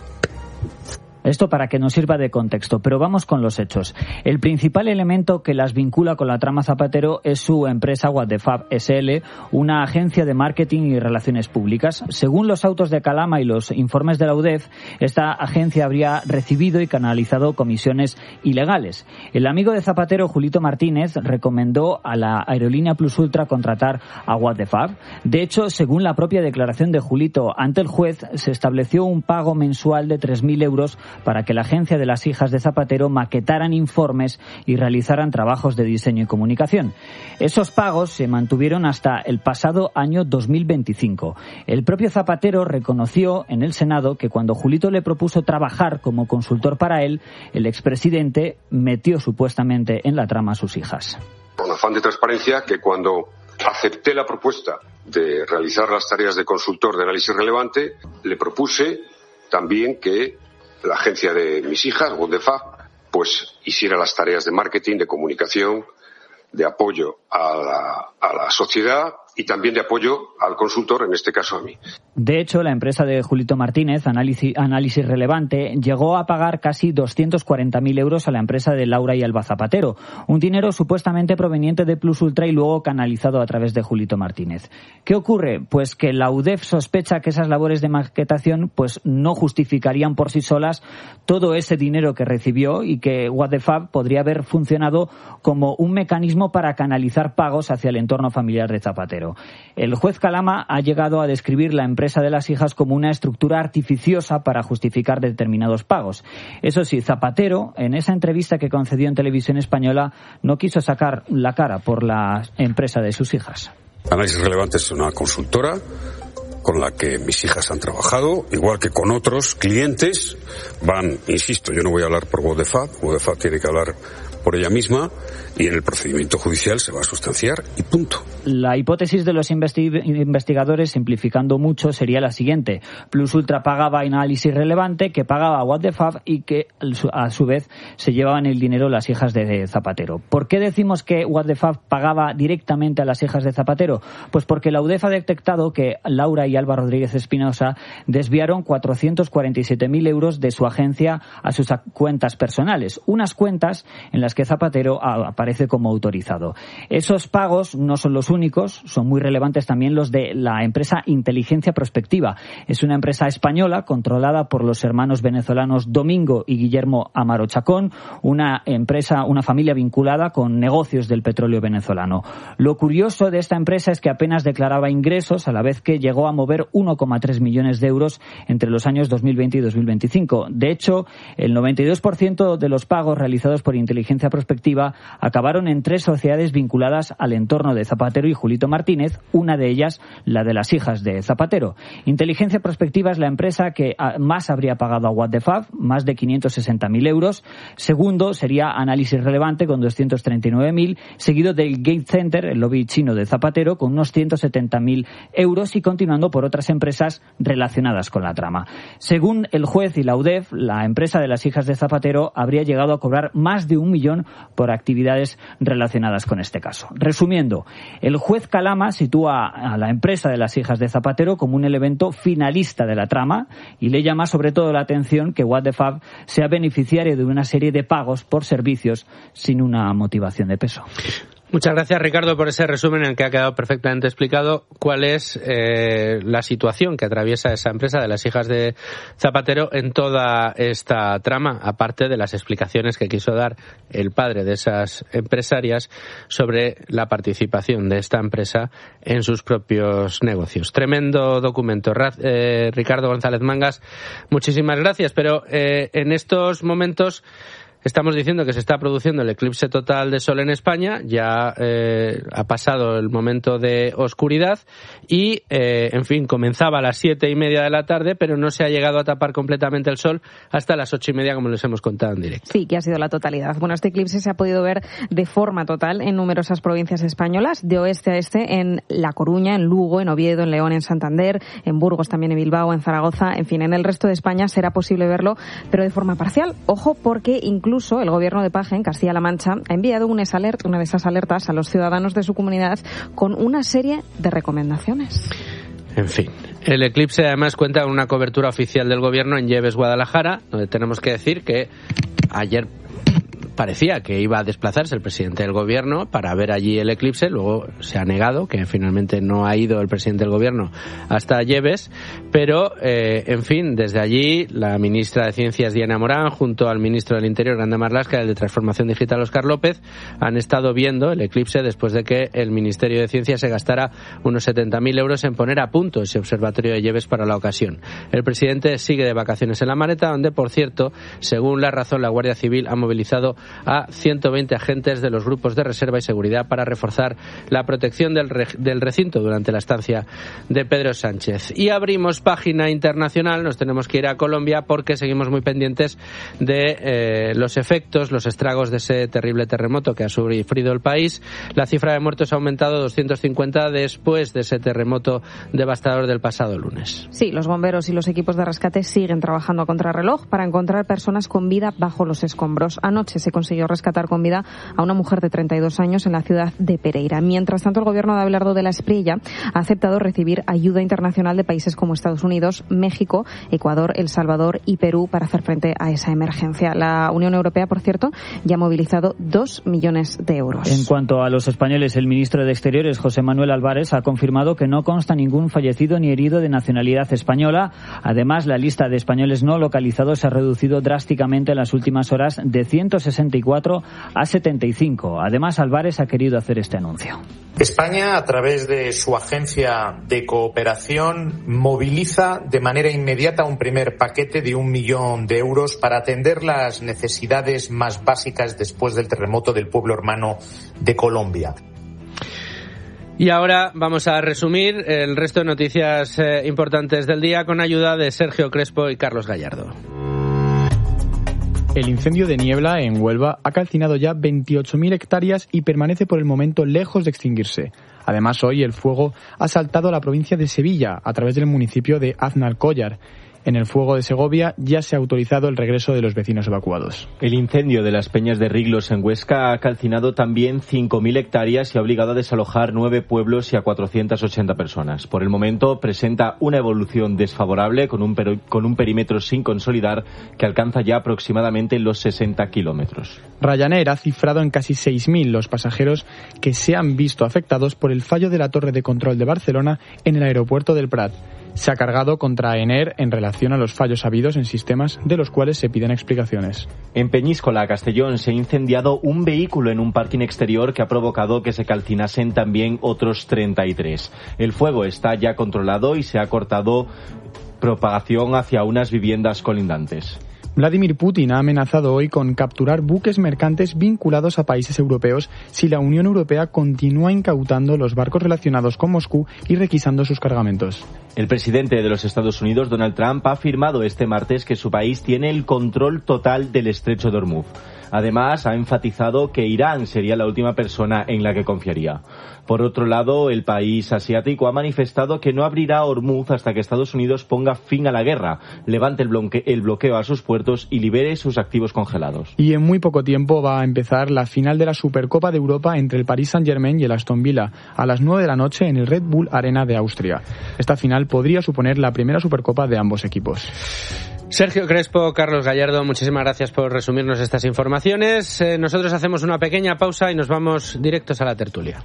Esto para que nos sirva de contexto, pero vamos con los hechos. El principal elemento que las vincula con la trama Zapatero es su empresa What the Fab S L, una agencia de marketing y relaciones públicas. Según los autos de Calama y los informes de la U D E F, esta agencia habría recibido y canalizado comisiones ilegales. El amigo de Zapatero, Julito Martínez, recomendó a la aerolínea Plus Ultra contratar a What the Fab. De hecho, según la propia declaración de Julito ante el juez, se estableció un pago mensual de tres mil euros para que la agencia de las hijas de Zapatero maquetaran informes y realizaran trabajos de diseño y comunicación. Esos pagos se mantuvieron hasta el pasado año dos mil veinticinco. El propio Zapatero reconoció en el Senado que cuando Julito le propuso trabajar como consultor para él, el expresidente metió supuestamente en la trama a sus hijas. Con afán de transparencia, que cuando acepté la propuesta de realizar las tareas de consultor de análisis relevante, le propuse también que la agencia de mis hijas, What the Fab, pues hiciera las tareas de marketing, de comunicación, de apoyo a la, a la sociedad y también de apoyo al consultor, en este caso a mí. De hecho, la empresa de Julito Martínez, Análisis, Análisis Relevante, llegó a pagar casi doscientos cuarenta mil euros a la empresa de Laura y Alba Zapatero, un dinero supuestamente proveniente de Plus Ultra y luego canalizado a través de Julito Martínez. ¿Qué ocurre? Pues que la U D E F sospecha que esas labores de maquetación pues no justificarían por sí solas todo ese dinero que recibió y que What the Fab podría haber funcionado como un mecanismo para canalizar pagos hacia el entorno familiar de Zapatero. El juez Calama ha llegado a describir la empresa de las hijas como una estructura artificiosa para justificar determinados pagos. Eso sí, Zapatero, en esa entrevista que concedió en Televisión Española, no quiso sacar la cara por la empresa de sus hijas. Análisis Relevante es una consultora con la que mis hijas han trabajado, igual que con otros clientes. Van, insisto, yo no voy a hablar por What the Fab, What the Fab tiene que hablar por ella misma y en el procedimiento judicial se va a sustanciar y punto. La hipótesis de los investi- investigadores, simplificando mucho, sería la siguiente. Plus Ultra pagaba Análisis Relevante, que pagaba What the Fab y que a su vez se llevaban el dinero las hijas de Zapatero. ¿Por qué decimos que What the Fab pagaba directamente a las hijas de Zapatero? Pues porque la U D E F ha detectado que Laura y Alba Rodríguez Espinosa desviaron cuatrocientos cuarenta y siete mil euros de su agencia a sus cuentas personales. Unas cuentas en las que Zapatero aparece como autorizado. Esos pagos no son los únicos, son muy relevantes también los de la empresa Inteligencia Prospectiva. Es una empresa española controlada por los hermanos venezolanos Domingo y Guillermo Amaro Chacón, una empresa, una familia vinculada con negocios del petróleo venezolano. Lo curioso de esta empresa es que apenas declaraba ingresos, a la vez que llegó a mover uno coma tres millones de euros entre los años dos mil veinte y dos mil veinticinco. De hecho, el noventa y dos por ciento de los pagos realizados por Inteligencia Prospectiva acabaron en tres sociedades vinculadas al entorno de Zapatero y Julito Martínez, una de ellas la de las hijas de Zapatero. Inteligencia Prospectiva es la empresa que más habría pagado a What the Fab, más de quinientos sesenta mil euros. Segundo sería Análisis Relevante con doscientos treinta y nueve mil, seguido del Gate Center, el lobby chino de Zapatero, con unos ciento setenta mil euros y continuando por otras empresas relacionadas con la trama. Según el juez y la U D E F, la empresa de las hijas de Zapatero habría llegado a cobrar más de un millón por actividades relacionadas con este caso. Resumiendo, el juez Calama sitúa a la empresa de las hijas de Zapatero como un elemento finalista de la trama y le llama sobre todo la atención que What the Fab sea beneficiario de una serie de pagos por servicios sin una motivación de peso. Muchas gracias, Ricardo, por ese resumen en el que ha quedado perfectamente explicado cuál es eh, la situación que atraviesa esa empresa de las hijas de Zapatero en toda esta trama, aparte de las explicaciones que quiso dar el padre de esas empresarias sobre la participación de esta empresa en sus propios negocios. Tremendo documento. Eh, Ricardo González Mangas, muchísimas gracias, pero eh, en estos momentos estamos diciendo que se está produciendo el eclipse total de sol en España, ya eh, ha pasado el momento de oscuridad y, eh, en fin, comenzaba a las siete y media de la tarde, pero no se ha llegado a tapar completamente el sol hasta las ocho y media, como les hemos contado en directo. Sí, que ha sido la totalidad. Bueno, este eclipse se ha podido ver de forma total en numerosas provincias españolas, de oeste a este, en La Coruña, en Lugo, en Oviedo, en León, en Santander, en Burgos, también en Bilbao, en Zaragoza, en fin, en el resto de España será posible verlo, pero de forma parcial. Ojo, porque incluso Incluso el gobierno de Paje, en Castilla-La Mancha, ha enviado un alert, una de esas alertas a los ciudadanos de su comunidad con una serie de recomendaciones. En fin, el eclipse además cuenta con una cobertura oficial del gobierno en Lleves, Guadalajara, donde tenemos que decir que ayer parecía que iba a desplazarse el presidente del gobierno para ver allí el eclipse, luego se ha negado, que finalmente no ha ido el presidente del gobierno hasta Lleves, pero eh, en fin, desde allí la ministra de Ciencias, Diana Morán, junto al ministro del Interior, Grande Marlaska, y el de Transformación Digital, Óscar López, han estado viendo el eclipse después de que el Ministerio de Ciencias se gastara unos setenta mil euros en poner a punto ese observatorio de Lleves para la ocasión. El presidente sigue de vacaciones en La Maneta, donde, por cierto, según La Razón, la Guardia Civil ha movilizado a ciento veinte agentes de los grupos de reserva y seguridad para reforzar la protección del, re- del recinto durante la estancia de Pedro Sánchez. Y abrimos página internacional, nos tenemos que ir a Colombia porque seguimos muy pendientes de eh, los efectos, los estragos de ese terrible terremoto que ha sufrido el país. La cifra de muertos ha aumentado a doscientos cincuenta después de ese terremoto devastador del pasado lunes. Sí, los bomberos y los equipos de rescate siguen trabajando a contrarreloj para encontrar personas con vida bajo los escombros. Anoche se consiguió rescatar con vida a una mujer de treinta y dos años en la ciudad de Pereira. Mientras tanto, el gobierno de Abelardo de la Espriella ha aceptado recibir ayuda internacional de países como Estados Unidos, México, Ecuador, El Salvador y Perú para hacer frente a esa emergencia. La Unión Europea, por cierto, ya ha movilizado dos millones de euros. En cuanto a los españoles, el ministro de Exteriores, José Manuel Álvarez, ha confirmado que no consta ningún fallecido ni herido de nacionalidad española. Además, la lista de españoles no localizados se ha reducido drásticamente en las últimas horas de ciento sesenta y cuatro a setenta y cinco. Además, Álvarez ha querido hacer este anuncio. España, a través de su agencia de cooperación, moviliza de manera inmediata un primer paquete de un millón de euros para atender las necesidades más básicas después del terremoto del pueblo hermano de Colombia. Y ahora vamos a resumir el resto de noticias eh, importantes del día con ayuda de Sergio Crespo y Carlos Gallardo. El incendio de niebla en Huelva ha calcinado ya veintiocho mil hectáreas y permanece por el momento lejos de extinguirse. Además, hoy el fuego ha saltado a la provincia de Sevilla a través del municipio de Aznalcóllar. En el fuego de Segovia ya se ha autorizado el regreso de los vecinos evacuados. El incendio de las Peñas de Riglos en Huesca ha calcinado también cinco mil hectáreas y ha obligado a desalojar nueve pueblos y a cuatrocientas ochenta personas. Por el momento presenta una evolución desfavorable con un, per- con un perímetro sin consolidar que alcanza ya aproximadamente los sesenta kilómetros. Ryanair ha cifrado en casi seis mil los pasajeros que se han visto afectados por el fallo de la torre de control de Barcelona en el aeropuerto del Prat. Se ha cargado contra Aenair en relación a los fallos habidos en sistemas de los cuales se piden explicaciones. En Peñíscola, Castellón, se ha incendiado un vehículo en un parking exterior que ha provocado que se calcinasen también otros treinta y tres. El fuego está ya controlado y se ha cortado propagación hacia unas viviendas colindantes. Vladimir Putin ha amenazado hoy con capturar buques mercantes vinculados a países europeos si la Unión Europea continúa incautando los barcos relacionados con Moscú y requisando sus cargamentos. El presidente de los Estados Unidos, Donald Trump, ha afirmado este martes que su país tiene el control total del estrecho de Hormuz. Además, ha enfatizado que Irán sería la última persona en la que confiaría. Por otro lado, el país asiático ha manifestado que no abrirá Hormuz hasta que Estados Unidos ponga fin a la guerra, levante el, bloque- el bloqueo a sus puertos y libere sus activos congelados. Y en muy poco tiempo va a empezar la final de la Supercopa de Europa entre el Paris Saint-Germain y el Aston Villa, a las nueve de la noche en el Red Bull Arena de Austria. Esta final podría suponer la primera Supercopa de ambos equipos. Sergio Crespo, Carlos Gallardo, muchísimas gracias por resumirnos estas informaciones. Eh, nosotros hacemos una pequeña pausa y nos vamos directos a la tertulia.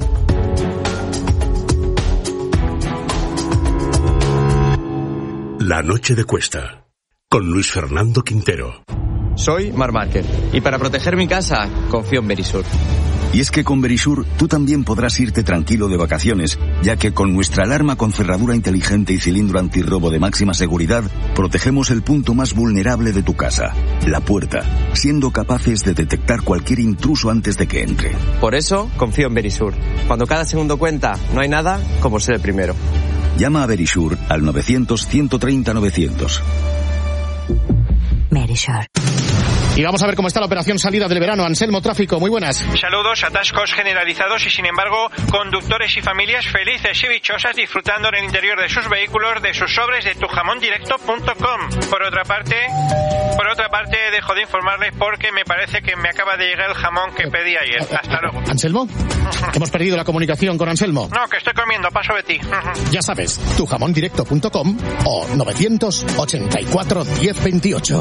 La noche de Cuesta, con Luis Fernando Quintero. Soy Marc Márquez y para proteger mi casa confío en Verisur. Y es que con Verisur tú también podrás irte tranquilo de vacaciones, ya que con nuestra alarma con cerradura inteligente y cilindro antirrobo de máxima seguridad, protegemos el punto más vulnerable de tu casa, la puerta, siendo capaces de detectar cualquier intruso antes de que entre. Por eso confío en Verisur. Cuando cada segundo cuenta, no hay nada como ser el primero. Llama a Verisur al novecientos, ciento treinta, novecientos. Verisur. Y vamos a ver cómo está la operación salida del verano. Anselmo Tráfico, muy buenas. Saludos, atascos generalizados y sin embargo conductores y familias felices y dichosas disfrutando en el interior de sus vehículos de sus sobres de tu jamón directo punto com. Por otra parte, por otra parte dejo de informarles porque me parece que me acaba de llegar el jamón que pedí ayer. Hasta luego. ¿Anselmo? Que hemos perdido la comunicación con Anselmo. No, que estoy comiendo, paso de ti. Ya sabes, tu jamón directo punto com o novecientos ochenta y cuatro, diez veintiocho.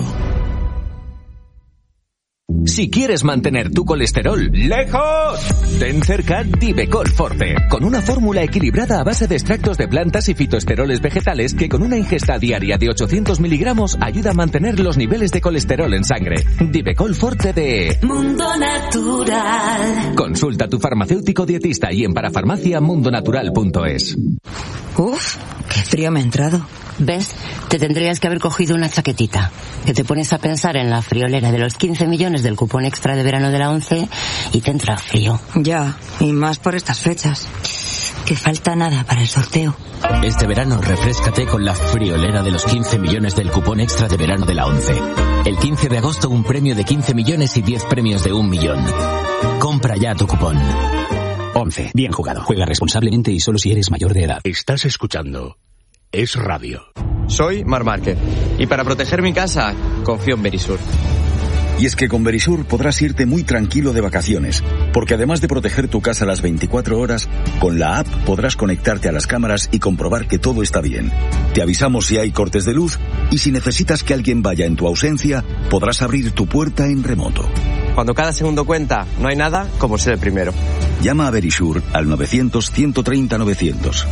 Si quieres mantener tu colesterol lejos, ten cerca Divecol Forte, con una fórmula equilibrada a base de extractos de plantas y fitoesteroles vegetales que con una ingesta diaria de ochocientos miligramos ayuda a mantener los niveles de colesterol en sangre. Divecol Forte de Mundo Natural. Consulta a tu farmacéutico dietista y en parafarmacia mundo natural punto es. Uf, qué frío me ha entrado. ¿Ves? Te tendrías que haber cogido una chaquetita. Que te pones a pensar en la friolera de los quince millones del cupón extra de verano de la ONCE y te entra frío. Ya, y más por estas fechas. Que falta nada para el sorteo. Este verano refréscate con la friolera de los quince millones del cupón extra de verano de la ONCE. El quince de agosto un premio de quince millones y diez premios de un millón. Compra ya tu cupón. ONCE. Bien jugado. Juega responsablemente y solo si eres mayor de edad. Estás escuchando Es Radio. Soy Marc Márquez y para proteger mi casa confío en Verisur. Y es que con Verisur podrás irte muy tranquilo de vacaciones, porque además de proteger tu casa las veinticuatro horas, con la app podrás conectarte a las cámaras y comprobar que todo está bien. Te avisamos si hay cortes de luz y si necesitas que alguien vaya en tu ausencia, podrás abrir tu puerta en remoto. Cuando cada segundo cuenta, no hay nada como ser el primero. Llama a Verisur al novecientos, ciento treinta, novecientos.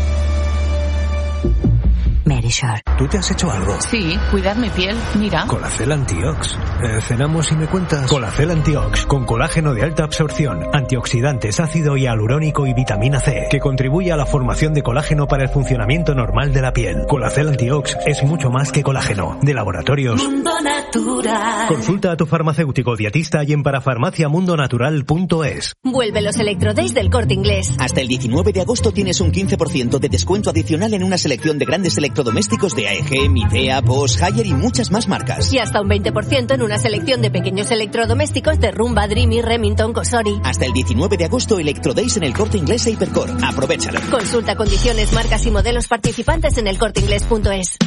Verisur. ¿Tú te has hecho algo? Sí, cuidar mi piel, mira. Colacel Antiox. Eh, cenamos y me cuentas. Colacel Antiox, con colágeno de alta absorción, antioxidantes, ácido hialurónico y vitamina C, que contribuye a la formación de colágeno para el funcionamiento normal de la piel. Colacel Antiox es mucho más que colágeno. De laboratorios Mundo Natural. Consulta a tu farmacéutico dietista y en parafarmacia mundo natural punto es. Vuelve los Electrodays del Corte Inglés. Hasta el diecinueve de agosto tienes un quince por ciento de descuento adicional en una selección de grandes electrodomésticos electrodomésticos de A E G, Midea, Bosch, Haier y muchas más marcas. Y hasta un veinte por ciento en una selección de pequeños electrodomésticos de Rumba, Dreamy, Remington, Cosori. Hasta el diecinueve de agosto, Electrodays en el Corte Inglés e Hipercor. Aprovéchalo. Consulta condiciones, marcas y modelos participantes en el corte inglés punto es.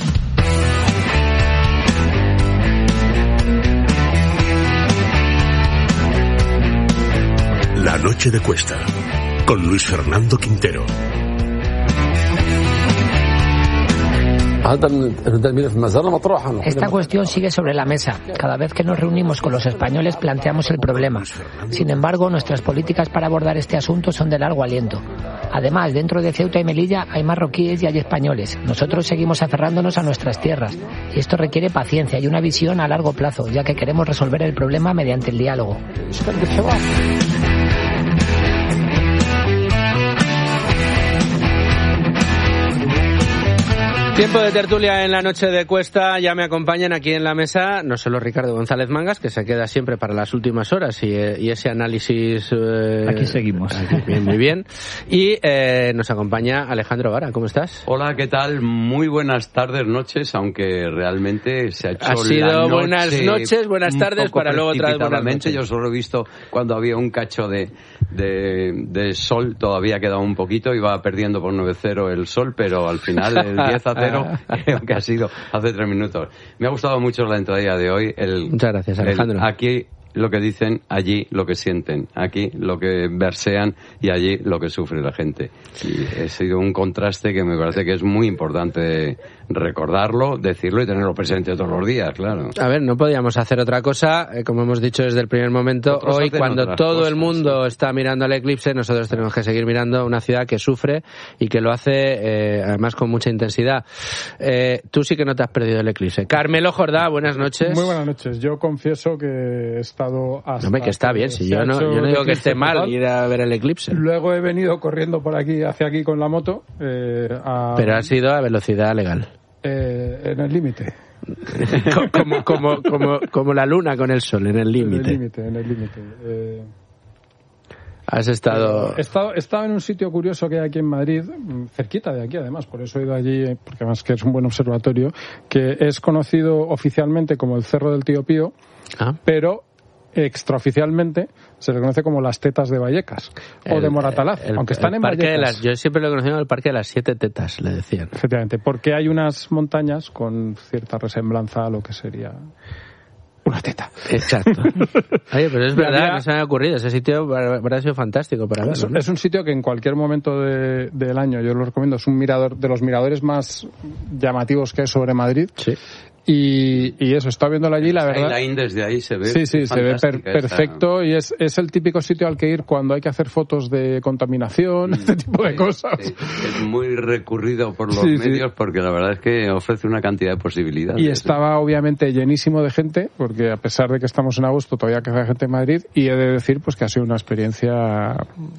La noche de Cuesta, con Luis Fernando Quintero. Esta cuestión sigue sobre la mesa. Cada vez que nos reunimos con los españoles planteamos el problema. Sin embargo, nuestras políticas para abordar este asunto son de largo aliento. Además, dentro de Ceuta y Melilla hay marroquíes y hay españoles. Nosotros seguimos aferrándonos a nuestras tierras. Y esto requiere paciencia y una visión a largo plazo, ya que queremos resolver el problema mediante el diálogo. Tiempo de tertulia en la noche de Cuesta. Ya me acompañan aquí en la mesa no solo Ricardo González Mangas, que se queda siempre para las últimas horas y, y ese análisis... Eh, aquí seguimos. Aquí, bien, muy bien. Y eh, nos acompaña Alejandro Vara. ¿Cómo estás? Hola, ¿qué tal? Muy buenas tardes, noches, aunque realmente se ha hecho ha sido la noche buenas noches, buenas tardes, para luego otra vez buenas noches. Yo solo he visto cuando había un cacho de, de, de sol, todavía quedaba un poquito, iba perdiendo por nueve cero el sol, pero al final el diez a cero creo que ha sido hace tres minutos. Me ha gustado mucho la entradilla de hoy. El, Muchas gracias, Alejandro. El, aquí lo que dicen, allí lo que sienten, aquí lo que versean y allí lo que sufre la gente. Y ha sido un contraste que me parece que es muy importante recordarlo, decirlo y tenerlo presente todos los días, claro. A ver, no podíamos hacer otra cosa, eh, como hemos dicho desde el primer momento. Otros hoy, cuando todo cosas, el mundo sí. está mirando al eclipse, nosotros tenemos que seguir mirando una ciudad que sufre y que lo hace, eh, además, con mucha intensidad. Eh, tú sí que no te has perdido el eclipse. Carmelo Jordá, buenas noches. Muy buenas noches. Yo confieso que he estado hasta... Hombre, que está bien, si yo no, yo no digo que esté mal total. Ir a ver el eclipse. Luego he venido corriendo por aquí, hacia aquí con la moto. Eh, a... Pero ha sido a velocidad legal. Eh, en el límite. como, como, como, como la luna con el sol, en el límite. En el límite, en el límite. Eh... Has estado... He estado... He estado en un sitio curioso que hay aquí en Madrid, cerquita de aquí además, por eso he ido allí, porque además que es un buen observatorio, que es conocido oficialmente como el Cerro del Tío Pío, ah. pero extraoficialmente se le conoce como las Tetas de Vallecas el, o de Moratalaz, el, aunque están el en parque Vallecas. De las, yo siempre lo he conocido como el Parque de las Siete Tetas, le decían. Efectivamente, porque hay unas montañas con cierta resemblanza a lo que sería una teta. Exacto. Oye, pero es verdad, había... no se me ha ocurrido. Ese sitio ha sido fantástico para verlo, ¿no? Es un sitio que en cualquier momento de, del año yo lo recomiendo. Es un mirador de los miradores más llamativos que hay sobre Madrid. Sí. Y, y eso, está viéndolo allí, la verdad. Skyline desde ahí se ve. Sí, sí, se ve per, perfecto esa... y es, es el típico sitio al que ir cuando hay que hacer fotos de contaminación, mm, este tipo de sí, cosas. Sí. Es muy recurrido por los sí, medios sí. porque la verdad es que ofrece una cantidad de posibilidades. Y estaba obviamente llenísimo de gente, porque a pesar de que estamos en agosto todavía queda gente en Madrid, y he de decir pues que ha sido una experiencia...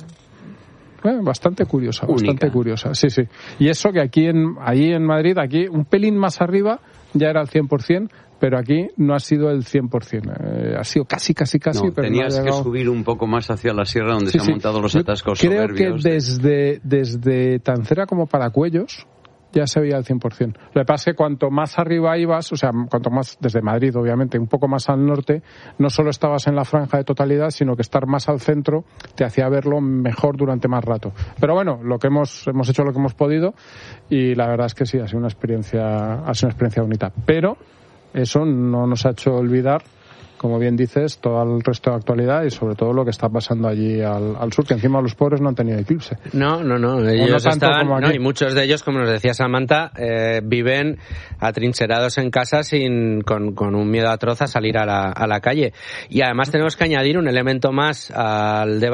Bueno, bastante curiosa, Única. bastante curiosa, sí, sí. Y eso que aquí en, allí en Madrid, aquí un pelín más arriba ya era el cien por ciento, pero aquí no ha sido el cien por ciento. Eh, ha sido casi, casi, casi. No, pero tenías no ha llegado... que subir un poco más hacia la sierra donde sí, se han sí. montado los atascos Creo soberbios. que desde, desde Tancera como Paracuellos ya se veía el cien por ciento. Lo que pasa es que cuanto más arriba ibas, o sea, cuanto más desde Madrid, obviamente, un poco más al norte, no solo estabas en la franja de totalidad, sino que estar más al centro te hacía verlo mejor durante más rato. Pero bueno, lo que hemos hemos hecho lo que hemos podido y la verdad es que sí, ha sido una experiencia, ha sido una experiencia bonita. Pero eso no nos ha hecho olvidar, como bien dices, todo el resto de actualidad y sobre todo lo que está pasando allí al, al sur, que encima los pobres no han tenido eclipse. No, no, no, ellos no están, no, y muchos de ellos, como nos decía Samantha, eh, viven atrincherados en casa sin, con, con un miedo atroz a salir a la, a la calle. Y además tenemos que añadir un elemento más al debate